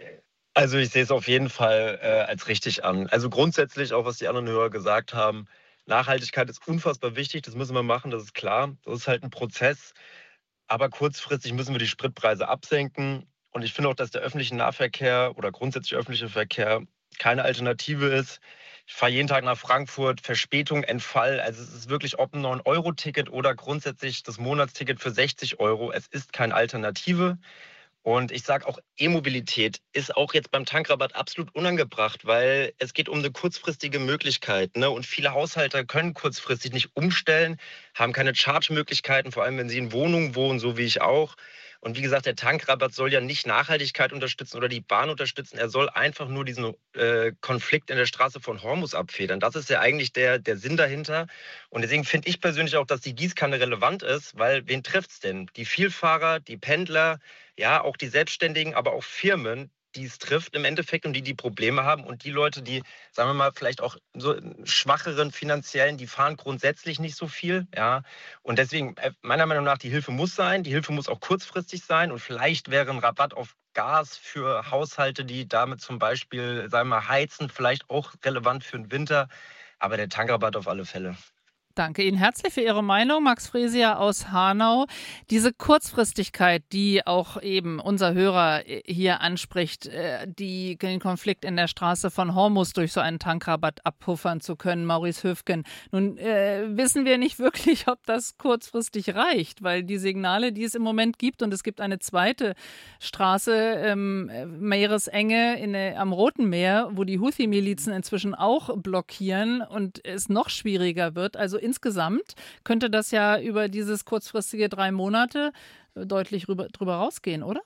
Speaker 14: Also ich sehe es auf jeden Fall äh, als richtig an. Also grundsätzlich, auch was die anderen Hörer gesagt haben, Nachhaltigkeit ist unfassbar wichtig, das müssen wir machen, das ist klar. Das ist halt ein Prozess. Aber kurzfristig müssen wir die Spritpreise absenken. Und ich finde auch, dass der öffentliche Nahverkehr oder grundsätzlich öffentliche Verkehr keine Alternative ist. Ich fahre jeden Tag nach Frankfurt, Verspätung, Entfall. Also es ist wirklich ob ein neun Euro Ticket oder grundsätzlich das Monatsticket für sechzig Euro. Es ist keine Alternative. Und ich sage auch, E-Mobilität ist auch jetzt beim Tankrabatt absolut unangebracht, weil es geht um eine kurzfristige Möglichkeit. Ne? Und viele Haushalte können kurzfristig nicht umstellen, haben keine Charge-Möglichkeiten, vor allem wenn sie in Wohnungen wohnen, so wie ich auch. Und wie gesagt, der Tankrabatt soll ja nicht Nachhaltigkeit unterstützen oder die Bahn unterstützen. Er soll einfach nur diesen äh, Konflikt in der Straße von Hormus abfedern. Das ist ja eigentlich der, der Sinn dahinter. Und deswegen finde ich persönlich auch, dass die Gießkanne relevant ist, weil wen trifft es denn? Die Vielfahrer, die Pendler, ja, auch die Selbstständigen, aber auch Firmen, die es trifft im Endeffekt und die die Probleme haben und die Leute, die, sagen wir mal, vielleicht auch so schwacheren finanziellen, die fahren grundsätzlich nicht so viel, ja. Und deswegen, meiner Meinung nach, die Hilfe muss sein, die Hilfe muss auch kurzfristig sein und vielleicht wäre ein Rabatt auf Gas für Haushalte, die damit zum Beispiel, sagen wir mal, heizen, vielleicht auch relevant für den Winter, aber der Tankrabatt auf alle Fälle.
Speaker 1: Danke Ihnen herzlich für Ihre Meinung, Max Fresier aus Hanau. Diese Kurzfristigkeit, die auch eben unser Hörer hier anspricht, die, den Konflikt in der Straße von Hormus durch so einen Tankrabatt abpuffern zu können, Maurice Höfgen. Nun äh, wissen wir nicht wirklich, ob das kurzfristig reicht, weil die Signale, die es im Moment gibt, und es gibt eine zweite Straße, ähm, Meeresenge in, am Roten Meer, wo die Houthi-Milizen inzwischen auch blockieren und es noch schwieriger wird. Also insgesamt könnte das ja über dieses kurzfristige drei Monate deutlich rüber, drüber rausgehen, oder?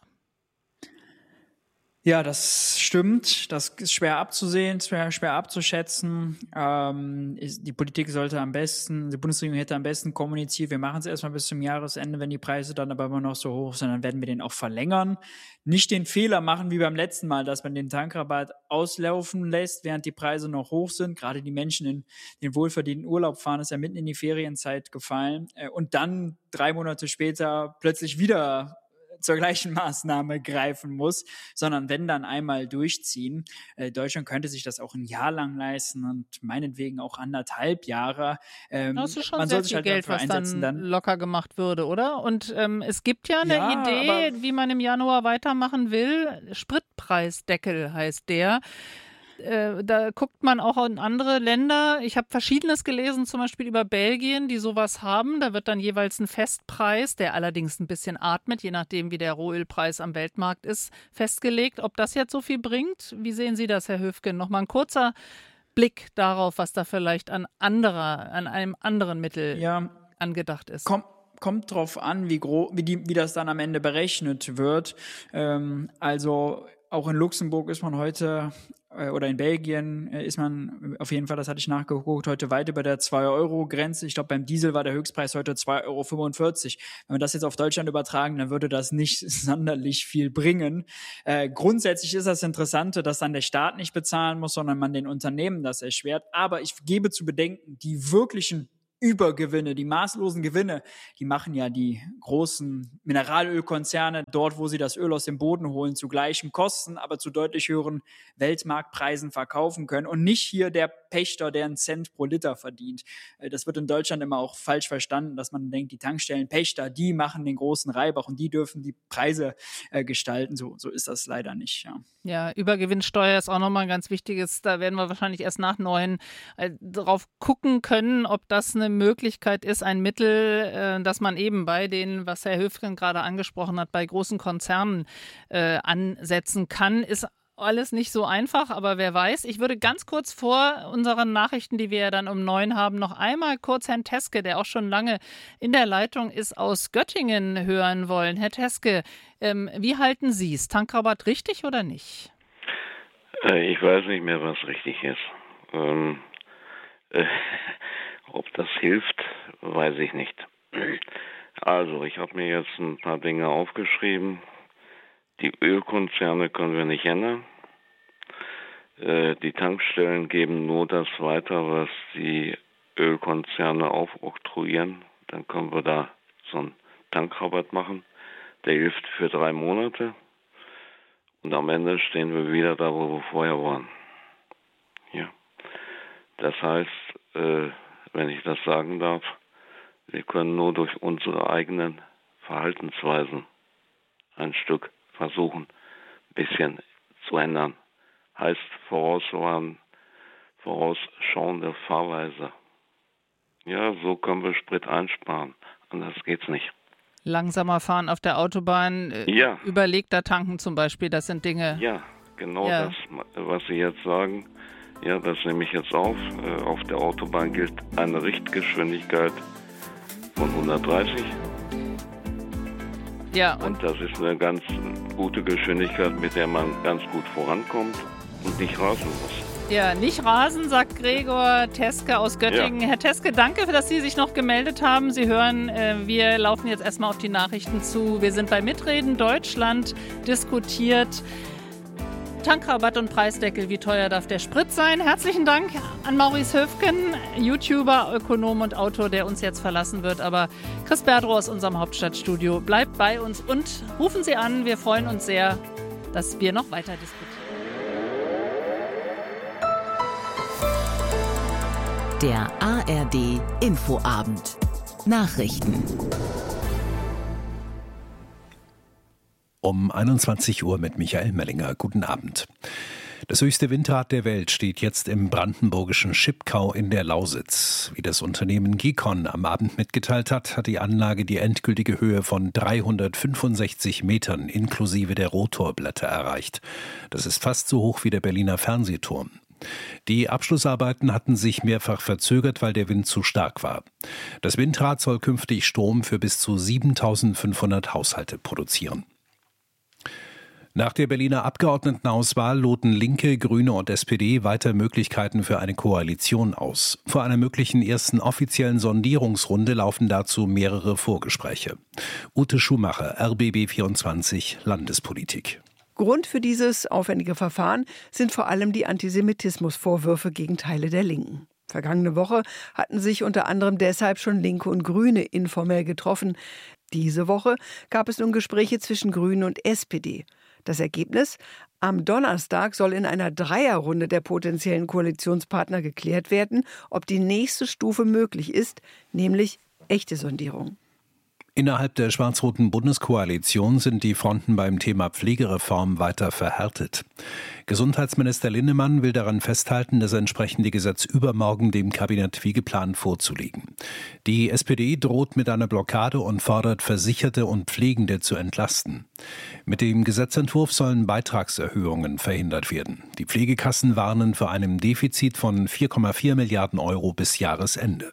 Speaker 2: Ja, das stimmt. Das ist schwer abzusehen, schwer, schwer abzuschätzen. Ähm, ist, die Politik sollte am besten, die Bundesregierung hätte am besten kommuniziert, wir machen es erstmal bis zum Jahresende, wenn die Preise dann aber immer noch so hoch sind, dann werden wir den auch verlängern. Nicht den Fehler machen wie beim letzten Mal, dass man den Tankrabatt auslaufen lässt, während die Preise noch hoch sind. Gerade die Menschen in den wohlverdienten Urlaub fahren, ist ja mitten in die Ferienzeit gefallen. Und dann drei Monate später plötzlich wieder zur gleichen Maßnahme greifen muss, sondern wenn dann einmal durchziehen. Äh, Deutschland könnte sich das auch ein Jahr lang leisten und meinetwegen auch anderthalb Jahre. Ähm,
Speaker 1: Das ist schon
Speaker 2: man
Speaker 1: sehr
Speaker 2: soll sich
Speaker 1: viel
Speaker 2: halt
Speaker 1: Geld,
Speaker 2: dafür
Speaker 1: was
Speaker 2: einsetzen
Speaker 1: dann,
Speaker 2: dann.
Speaker 1: locker gemacht würde, oder? Und ähm, es gibt ja eine
Speaker 2: Ja,
Speaker 1: Idee,
Speaker 2: aber
Speaker 1: wie man im Januar weitermachen will. Spritpreisdeckel heißt der. Äh, da guckt man auch in andere Länder. Ich habe Verschiedenes gelesen, zum Beispiel über Belgien, die sowas haben. Da wird dann jeweils ein Festpreis, der allerdings ein bisschen atmet, je nachdem, wie der Rohölpreis am Weltmarkt ist, festgelegt. Ob das jetzt so viel bringt? Wie sehen Sie das, Herr Höfgen? Nochmal ein kurzer Blick darauf, was da vielleicht an anderer, an einem anderen Mittel
Speaker 2: ja,
Speaker 1: angedacht ist.
Speaker 2: Komm. Kommt drauf an, wie, gro- wie, die, wie das dann am Ende berechnet wird. Ähm, also auch in Luxemburg ist man heute äh, oder in Belgien äh, ist man auf jeden Fall, das hatte ich nachgeguckt, heute weit über der zwei Euro Grenze. Ich glaube, beim Diesel war der Höchstpreis heute zwei Euro fünfundvierzig. Wenn wir das jetzt auf Deutschland übertragen, dann würde das nicht sonderlich viel bringen. Äh, grundsätzlich ist das Interessante, dass dann der Staat nicht bezahlen muss, sondern man den Unternehmen das erschwert. Aber ich gebe zu bedenken, die wirklichen Übergewinne, die maßlosen Gewinne, die machen ja die großen Mineralölkonzerne dort, wo sie das Öl aus dem Boden holen, zu gleichen Kosten, aber zu deutlich höheren Weltmarktpreisen verkaufen können und nicht hier der Pächter, der einen Cent pro Liter verdient. Das wird in Deutschland immer auch falsch verstanden, dass man denkt, die Tankstellenpächter, die machen den großen Reibach und die dürfen die Preise äh, gestalten. So, so ist das leider nicht, ja.
Speaker 1: Ja, Übergewinnsteuer ist auch nochmal ein ganz wichtiges. Da werden wir wahrscheinlich erst nach neun äh, drauf gucken können, ob das eine Möglichkeit ist, ein Mittel, äh, dass man eben bei den, was Herr Höfgen gerade angesprochen hat, bei großen Konzernen äh, ansetzen kann. Ist alles nicht so einfach, aber wer weiß. Ich würde ganz kurz vor unseren Nachrichten, die wir ja dann um neun haben, noch einmal kurz Herrn Teske, der auch schon lange in der Leitung ist, aus Göttingen hören wollen. Herr Teske, ähm, wie halten Sie es? Tankrabatt richtig oder nicht?
Speaker 15: Äh, ich weiß nicht mehr, was richtig ist. Ähm, äh, ob das hilft, weiß ich nicht. Also, ich habe mir jetzt ein paar Dinge aufgeschrieben. Die Ölkonzerne können wir nicht ändern. Äh, die Tankstellen geben nur das weiter, was die Ölkonzerne aufoktroyieren. Dann können wir da so einen Tankrabatt machen. Der hilft für drei Monate. Und am Ende stehen wir wieder da, wo wir vorher waren. Ja. Das heißt, äh, wenn ich das sagen darf, wir können nur durch unsere eigenen Verhaltensweisen ein Stück versuchen, ein bisschen zu ändern. Heißt vorauswarnen, vorausschauende Fahrweise. Ja, so können wir Sprit einsparen. Anders geht's nicht.
Speaker 1: Langsamer fahren auf der Autobahn, äh,
Speaker 15: ja.
Speaker 1: Überlegter tanken zum Beispiel, das sind Dinge.
Speaker 15: Ja, genau
Speaker 1: ja.
Speaker 15: das, was Sie jetzt sagen. Ja, das nehme ich jetzt auf. Äh, auf der Autobahn gilt eine Richtgeschwindigkeit von hundertdreißig.
Speaker 1: Ja,
Speaker 15: und, und das ist eine ganz gute Geschwindigkeit, mit der man ganz gut vorankommt und nicht rasen muss.
Speaker 1: Ja, nicht rasen, sagt Gregor Teske aus Göttingen. Ja. Herr Teske, danke, dass Sie sich noch gemeldet haben. Sie hören, äh, wir laufen jetzt erstmal auf die Nachrichten zu. Wir sind bei Mitreden Deutschland diskutiert. Tankrabatt und Preisdeckel, wie teuer darf der Sprit sein? Herzlichen Dank an Maurice Höfgen, YouTuber, Ökonom und Autor, der uns jetzt verlassen wird. Aber Chris Berdrow aus unserem Hauptstadtstudio bleibt bei uns und rufen Sie an. Wir freuen uns sehr, dass wir noch weiter diskutieren.
Speaker 16: Der A R D Infoabend. Nachrichten.
Speaker 17: Um einundzwanzig Uhr mit Michael Mellinger. Guten Abend. Das höchste Windrad der Welt steht jetzt im brandenburgischen Schipkau in der Lausitz. Wie das Unternehmen Gecon am Abend mitgeteilt hat, hat die Anlage die endgültige Höhe von dreihundertfünfundsechzig Metern inklusive der Rotorblätter erreicht. Das ist fast so hoch wie der Berliner Fernsehturm. Die Abschlussarbeiten hatten sich mehrfach verzögert, weil der Wind zu stark war. Das Windrad soll künftig Strom für bis zu siebentausendfünfhundert Haushalte produzieren. Nach der Berliner Abgeordnetenauswahl loten Linke, Grüne und S P D weiter Möglichkeiten für eine Koalition aus. Vor einer möglichen ersten offiziellen Sondierungsrunde laufen dazu mehrere Vorgespräche. Ute Schumacher, R B B vierundzwanzig, Landespolitik.
Speaker 18: Grund für dieses aufwendige Verfahren sind vor allem die Antisemitismusvorwürfe gegen Teile der Linken. Vergangene Woche hatten sich unter anderem deshalb schon Linke und Grüne informell getroffen. Diese Woche gab es nun Gespräche zwischen Grünen und S P D. Das Ergebnis? Am Donnerstag soll in einer Dreierrunde der potenziellen Koalitionspartner geklärt werden, ob die nächste Stufe möglich ist, nämlich echte Sondierung.
Speaker 17: Innerhalb der schwarz-roten Bundeskoalition sind die Fronten beim Thema Pflegereform weiter verhärtet. Gesundheitsminister Linnemann will daran festhalten, das entsprechende Gesetz übermorgen dem Kabinett wie geplant vorzulegen. Die S P D droht mit einer Blockade und fordert, Versicherte und Pflegende zu entlasten. Mit dem Gesetzentwurf sollen Beitragserhöhungen verhindert werden. Die Pflegekassen warnen vor einem Defizit von vier Komma vier Milliarden Euro bis Jahresende.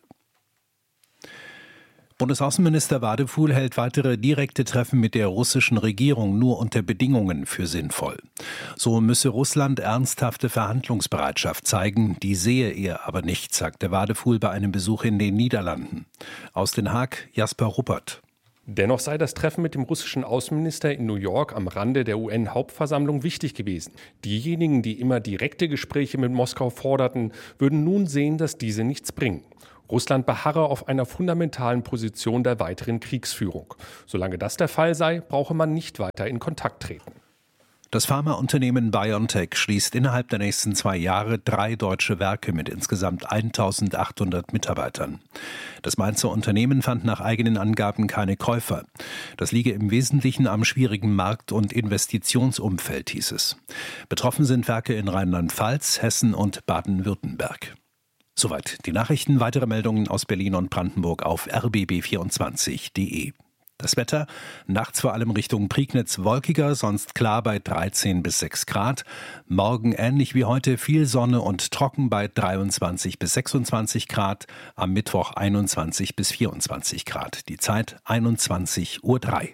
Speaker 17: Bundesaußenminister Wadefuhl hält weitere direkte Treffen mit der russischen Regierung nur unter Bedingungen für sinnvoll. So müsse Russland ernsthafte Verhandlungsbereitschaft zeigen, die sehe er aber nicht, sagte Wadefuhl bei einem Besuch in den Niederlanden. Aus Den Haag, Jasper Ruppert.
Speaker 19: Dennoch sei das Treffen mit dem russischen Außenminister in New York am Rande der U N-Hauptversammlung wichtig gewesen. Diejenigen, die immer direkte Gespräche mit Moskau forderten, würden nun sehen, dass diese nichts bringen. Russland beharre auf einer fundamentalen Position der weiteren Kriegsführung. Solange das der Fall sei, brauche man nicht weiter in Kontakt treten.
Speaker 17: Das Pharmaunternehmen BioNTech schließt innerhalb der nächsten zwei Jahre drei deutsche Werke mit insgesamt eintausendachthundert Mitarbeitern. Das Mainzer Unternehmen fand nach eigenen Angaben keine Käufer. Das liege im Wesentlichen am schwierigen Markt- und Investitionsumfeld, hieß es. Betroffen sind Werke in Rheinland-Pfalz, Hessen und Baden-Württemberg. Soweit die Nachrichten. Weitere Meldungen aus Berlin und Brandenburg auf r b b vierundzwanzig punkt d e. Das Wetter, nachts vor allem Richtung Prignitz wolkiger, sonst klar bei dreizehn bis sechs Grad. Morgen ähnlich wie heute viel Sonne und trocken bei dreiundzwanzig bis sechsundzwanzig Grad. Am Mittwoch einundzwanzig bis vierundzwanzig Grad. Die Zeit einundzwanzig Uhr drei.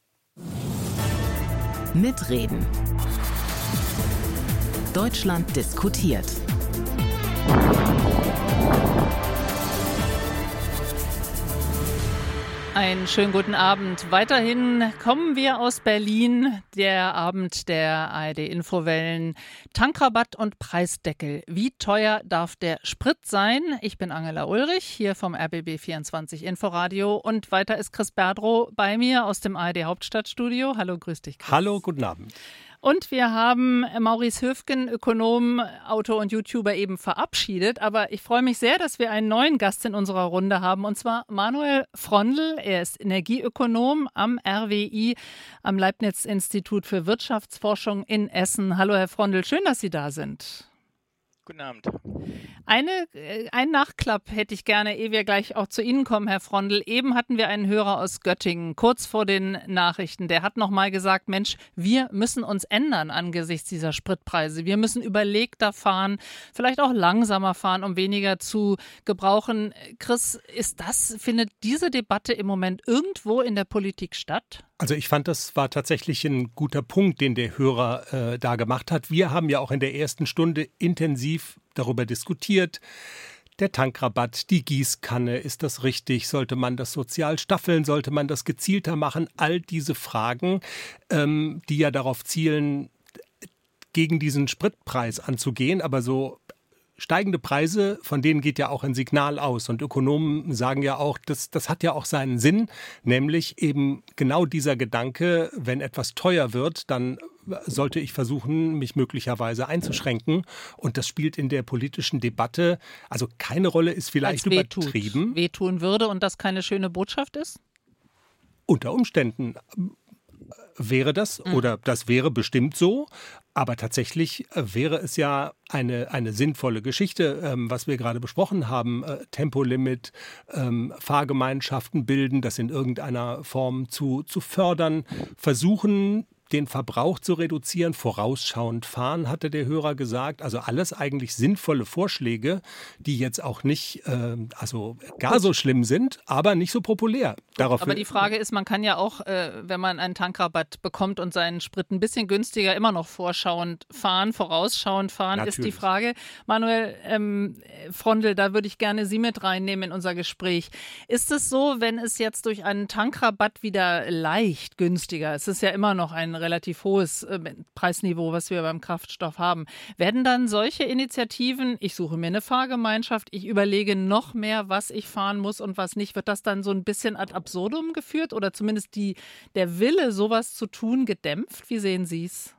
Speaker 16: Mitreden. Deutschland diskutiert.
Speaker 1: Einen schönen guten Abend. Weiterhin kommen wir aus Berlin. Der Abend der A R D-Infowellen. Tankrabatt und Preisdeckel. Wie teuer darf der Sprit sein? Ich bin Angela Ulrich, hier vom R B B vierundzwanzig Inforadio. Und weiter ist Chris Berdrow bei mir aus dem A R D-Hauptstadtstudio. Hallo, grüß dich, Chris.
Speaker 3: Hallo, guten Abend.
Speaker 1: Und wir haben Maurice Höfgen, Ökonom, Autor und YouTuber, eben verabschiedet. Aber ich freue mich sehr, dass wir einen neuen Gast in unserer Runde haben, und zwar Manuel Frondl. Er ist Energieökonom am R W I, am Leibniz-Institut für Wirtschaftsforschung in Essen. Hallo, Herr Frondl, schön, dass Sie da sind.
Speaker 20: Guten Abend.
Speaker 1: Eine, ein Nachklapp hätte ich gerne, ehe wir gleich auch zu Ihnen kommen, Herr Frondl. Eben hatten wir einen Hörer aus Göttingen, kurz vor den Nachrichten. Der hat nochmal gesagt, Mensch, wir müssen uns ändern angesichts dieser Spritpreise. Wir müssen überlegter fahren, vielleicht auch langsamer fahren, um weniger zu gebrauchen. Chris, ist das, findet diese Debatte im Moment irgendwo in der Politik statt?
Speaker 3: Also ich fand, das war tatsächlich ein guter Punkt, den der Hörer äh, da gemacht hat. Wir haben ja auch in der ersten Stunde intensiv darüber diskutiert. Der Tankrabatt, die Gießkanne, ist das richtig? Sollte man das sozial staffeln? Sollte man das gezielter machen? All diese Fragen, ähm, die ja darauf zielen, gegen diesen Spritpreis anzugehen, aber so steigende Preise, von denen geht ja auch ein Signal aus. Und Ökonomen sagen ja auch, das, das hat ja auch seinen Sinn, nämlich eben genau dieser Gedanke, wenn etwas teuer wird, dann sollte ich versuchen, mich möglicherweise einzuschränken. Und das spielt in der politischen Debatte, also keine Rolle, ist vielleicht
Speaker 1: Als wehtut,
Speaker 3: übertrieben.
Speaker 1: wehtun würde und das keine schöne Botschaft ist?
Speaker 3: Unter Umständen wäre das, mhm. oder das wäre bestimmt so. Aber tatsächlich wäre es ja eine, eine sinnvolle Geschichte, ähm, was wir gerade besprochen haben. Äh, Tempolimit, ähm, Fahrgemeinschaften bilden, das in irgendeiner Form zu, zu fördern, versuchen, den Verbrauch zu reduzieren, vorausschauend fahren, hatte der Hörer gesagt. Also alles eigentlich sinnvolle Vorschläge, die jetzt auch nicht äh, also gar so schlimm sind, aber nicht so populär. Darauf
Speaker 1: aber die Frage ist, man kann ja auch, äh, wenn man einen Tankrabatt bekommt und seinen Sprit ein bisschen günstiger, immer noch vorschauend fahren, vorausschauend fahren, Natürlich. Ist die Frage. Manuel ähm, Frondl, da würde ich gerne Sie mit reinnehmen in unser Gespräch. Ist es so, wenn es jetzt durch einen Tankrabatt wieder leicht günstiger, es ist ja immer noch ein relativ hohes äh, Preisniveau, was wir beim Kraftstoff haben. Werden dann solche Initiativen, ich suche mir eine Fahrgemeinschaft, ich überlege noch mehr, was ich fahren muss und was nicht, wird das dann so ein bisschen ad absurdum geführt oder zumindest die, der Wille, sowas zu tun, gedämpft? Wie sehen Sie es?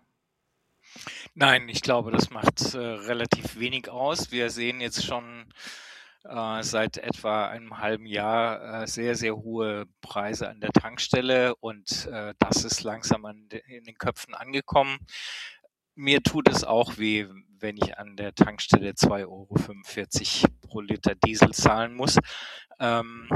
Speaker 20: Nein, ich glaube, das macht äh, relativ wenig aus. Wir sehen jetzt schon äh, seit etwa einem halben Jahr äh, sehr, sehr hohe Preise an der Tankstelle und äh, das ist langsam an de, in den Köpfen angekommen. Mir tut es auch weh, wenn ich an der Tankstelle zwei Euro fünfundvierzig pro Liter Diesel zahlen muss. Ähm,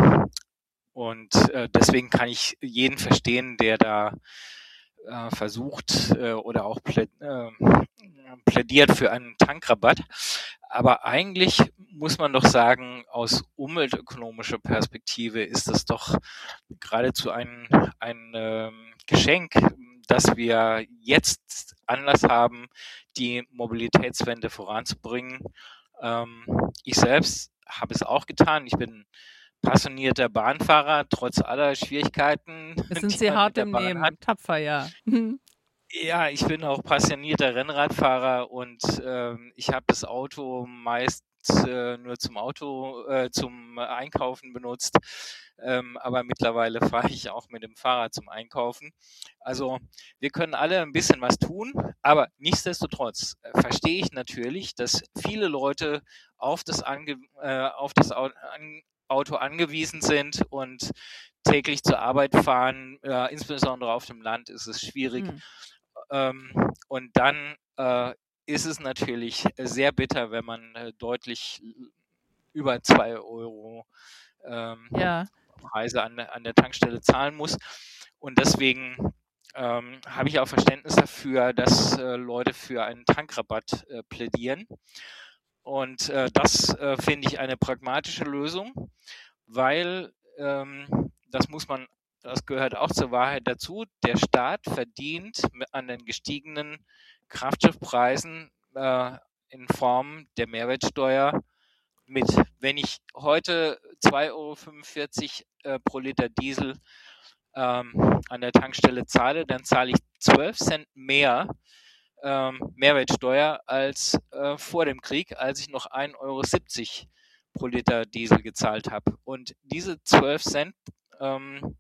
Speaker 20: und äh, deswegen kann ich jeden verstehen, der da äh, versucht äh, oder auch plä äh, plädiert für einen Tankrabatt. Aber eigentlich muss man doch sagen, aus umweltökonomischer Perspektive ist das doch geradezu ein, ein äh, Geschenk, dass wir jetzt Anlass haben, die Mobilitätswende voranzubringen. Ähm, ich selbst habe es auch getan. Ich bin passionierter Bahnfahrer, trotz aller Schwierigkeiten.
Speaker 1: Das sind Sie hart im Nehmen, hat. Tapfer, ja.
Speaker 20: Ja, ich bin auch passionierter Rennradfahrer und ähm, ich habe das Auto meist äh, nur zum Auto, äh, zum Einkaufen benutzt. Ähm, aber mittlerweile fahre ich auch mit dem Fahrrad zum Einkaufen. Also wir können alle ein bisschen was tun, aber nichtsdestotrotz äh, verstehe ich natürlich, dass viele Leute auf das, Ange äh, auf das Auto, an Auto angewiesen sind und täglich zur Arbeit fahren. Äh, insbesondere auf dem Land ist es schwierig. Hm. Ähm, und dann äh, ist es natürlich sehr bitter, wenn man äh, deutlich über zwei Euro ähm, ja. Preise an, an der Tankstelle zahlen muss. Und deswegen ähm, habe ich auch Verständnis dafür, dass äh, Leute für einen Tankrabatt äh, plädieren. Und äh, das äh, finde ich eine pragmatische Lösung, weil ähm, das muss man, das gehört auch zur Wahrheit dazu, der Staat verdient an den gestiegenen Kraftstoffpreisen äh, in Form der Mehrwertsteuer mit. Wenn ich heute zwei Euro fünfundvierzig äh, pro Liter Diesel ähm, an der Tankstelle zahle, dann zahle ich zwölf Cent mehr ähm, Mehrwertsteuer als äh, vor dem Krieg, als ich noch ein Euro siebzig pro Liter Diesel gezahlt habe. Und diese zwölf Cent, ähm,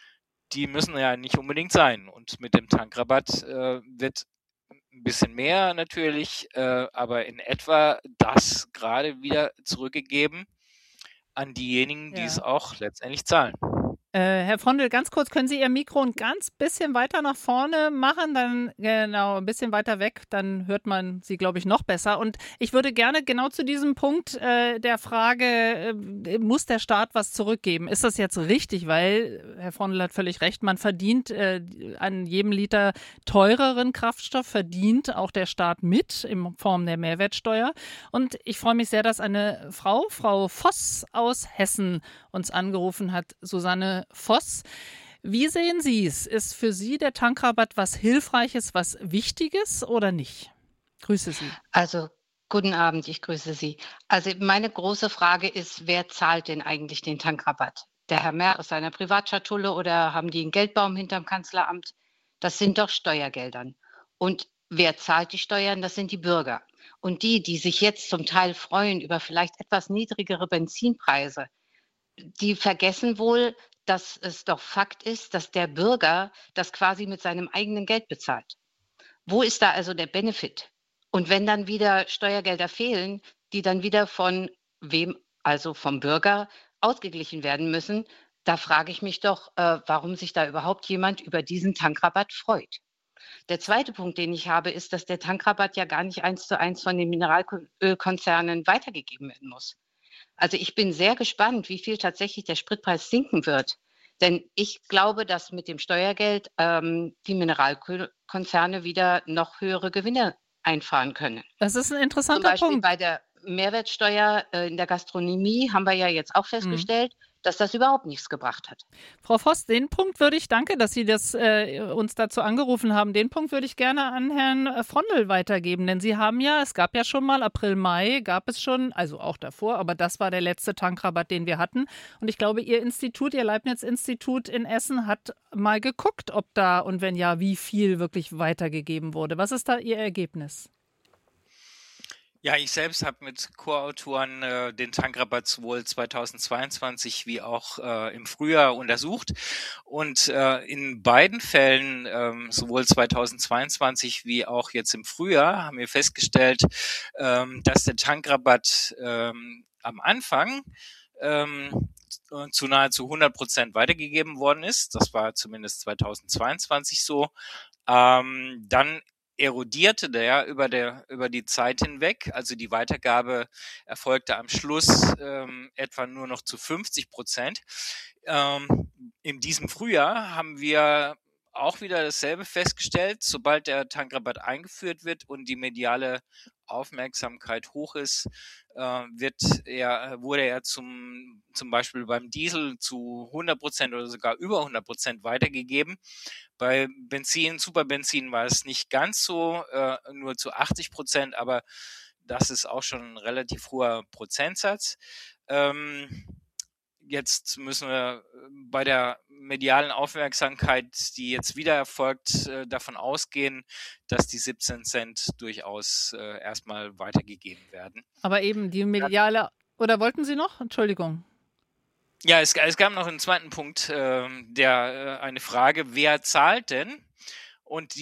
Speaker 20: die müssen ja nicht unbedingt sein. Und mit dem Tankrabatt äh, wird ein bisschen mehr natürlich, äh, aber in etwa das gerade wieder zurückgegeben an diejenigen, die ja. es auch letztendlich zahlen.
Speaker 1: Äh, Herr Frondl, ganz kurz, können Sie Ihr Mikro ein ganz bisschen weiter nach vorne machen, dann genau ein bisschen weiter weg, dann hört man Sie, glaube ich, noch besser. Und ich würde gerne genau zu diesem Punkt äh, der Frage, äh, muss der Staat was zurückgeben? Ist das jetzt richtig? Weil, Herr Frondl hat völlig recht, man verdient äh, an jedem Liter teureren Kraftstoff, verdient auch der Staat mit in Form der Mehrwertsteuer. Und ich freue mich sehr, dass eine Frau, Frau Voss aus Hessen, uns angerufen hat, Susanne Voss. Wie sehen Sie es? Ist für Sie der Tankrabatt was Hilfreiches, was Wichtiges oder nicht? Grüße Sie.
Speaker 21: Also, guten Abend, ich grüße Sie. Also meine große Frage ist, wer zahlt denn eigentlich den Tankrabatt? Der Herr Merz aus seiner Privatschatulle oder haben die einen Geldbaum hinterm Kanzleramt? Das sind doch Steuergeldern. Und wer zahlt die Steuern? Das sind die Bürger. Und die, die sich jetzt zum Teil freuen über vielleicht etwas niedrigere Benzinpreise, die vergessen wohl, dass es doch Fakt ist, dass der Bürger das quasi mit seinem eigenen Geld bezahlt. Wo ist da also der Benefit? Und wenn dann wieder Steuergelder fehlen, die dann wieder von wem, also vom Bürger, ausgeglichen werden müssen, da frage ich mich doch, äh, warum sich da überhaupt jemand über diesen Tankrabatt freut. Der zweite Punkt, den ich habe, ist, dass der Tankrabatt ja gar nicht eins zu eins von den Mineralölkonzernen weitergegeben werden muss. Also ich bin sehr gespannt, wie viel tatsächlich der Spritpreis sinken wird. Denn ich glaube, dass mit dem Steuergeld ähm, die Mineralkonzerne wieder noch höhere Gewinne einfahren können.
Speaker 1: Das ist ein interessanter Punkt.
Speaker 21: Zum Beispiel bei der Mehrwertsteuer äh, in der Gastronomie haben wir ja jetzt auch festgestellt, mhm. dass das überhaupt nichts gebracht hat.
Speaker 1: Frau Voss, den Punkt würde ich, danke, dass Sie das, äh, uns dazu angerufen haben, den Punkt würde ich gerne an Herrn Frondl weitergeben, denn Sie haben ja, es gab ja schon mal April, Mai, gab es schon, also auch davor, aber das war der letzte Tankrabatt, den wir hatten und ich glaube, Ihr Institut, Ihr Leibniz-Institut in Essen hat mal geguckt, ob da und wenn ja, wie viel wirklich weitergegeben wurde. Was ist da Ihr Ergebnis?
Speaker 20: Ja, ich selbst habe mit Co-Autoren äh, den Tankrabatt sowohl zweitausendzweiundzwanzig wie auch äh, im Frühjahr untersucht. Und äh, in beiden Fällen, ähm, sowohl zweitausendzweiundzwanzig wie auch jetzt im Frühjahr, haben wir festgestellt, ähm, dass der Tankrabatt ähm, am Anfang ähm, zu nahezu hundert Prozent weitergegeben worden ist. Das war zumindest zweitausendzweiundzwanzig so. Ähm, dann erodierte der über der über die Zeit hinweg, also die Weitergabe erfolgte am Schluss ähm, etwa nur noch zu fünfzig Prozent. Ähm, in diesem Frühjahr haben wir auch wieder dasselbe festgestellt. Sobald der Tankrabatt eingeführt wird und die mediale Aufmerksamkeit hoch ist, äh, wird er, wurde er zum, zum Beispiel beim Diesel zu hundert Prozent oder sogar über hundert Prozent weitergegeben. Bei Benzin, Superbenzin war es nicht ganz so, äh, nur zu achtzig Prozent, aber das ist auch schon ein relativ hoher Prozentsatz. Ähm, Jetzt müssen wir bei der medialen Aufmerksamkeit, die jetzt wieder erfolgt, äh, davon ausgehen, dass die siebzehn Cent durchaus äh, erstmal weitergegeben werden.
Speaker 1: Aber eben die mediale, oder wollten Sie noch? Entschuldigung.
Speaker 20: Ja, es, es gab noch einen zweiten Punkt, äh, der äh, eine Frage, wer zahlt denn? Und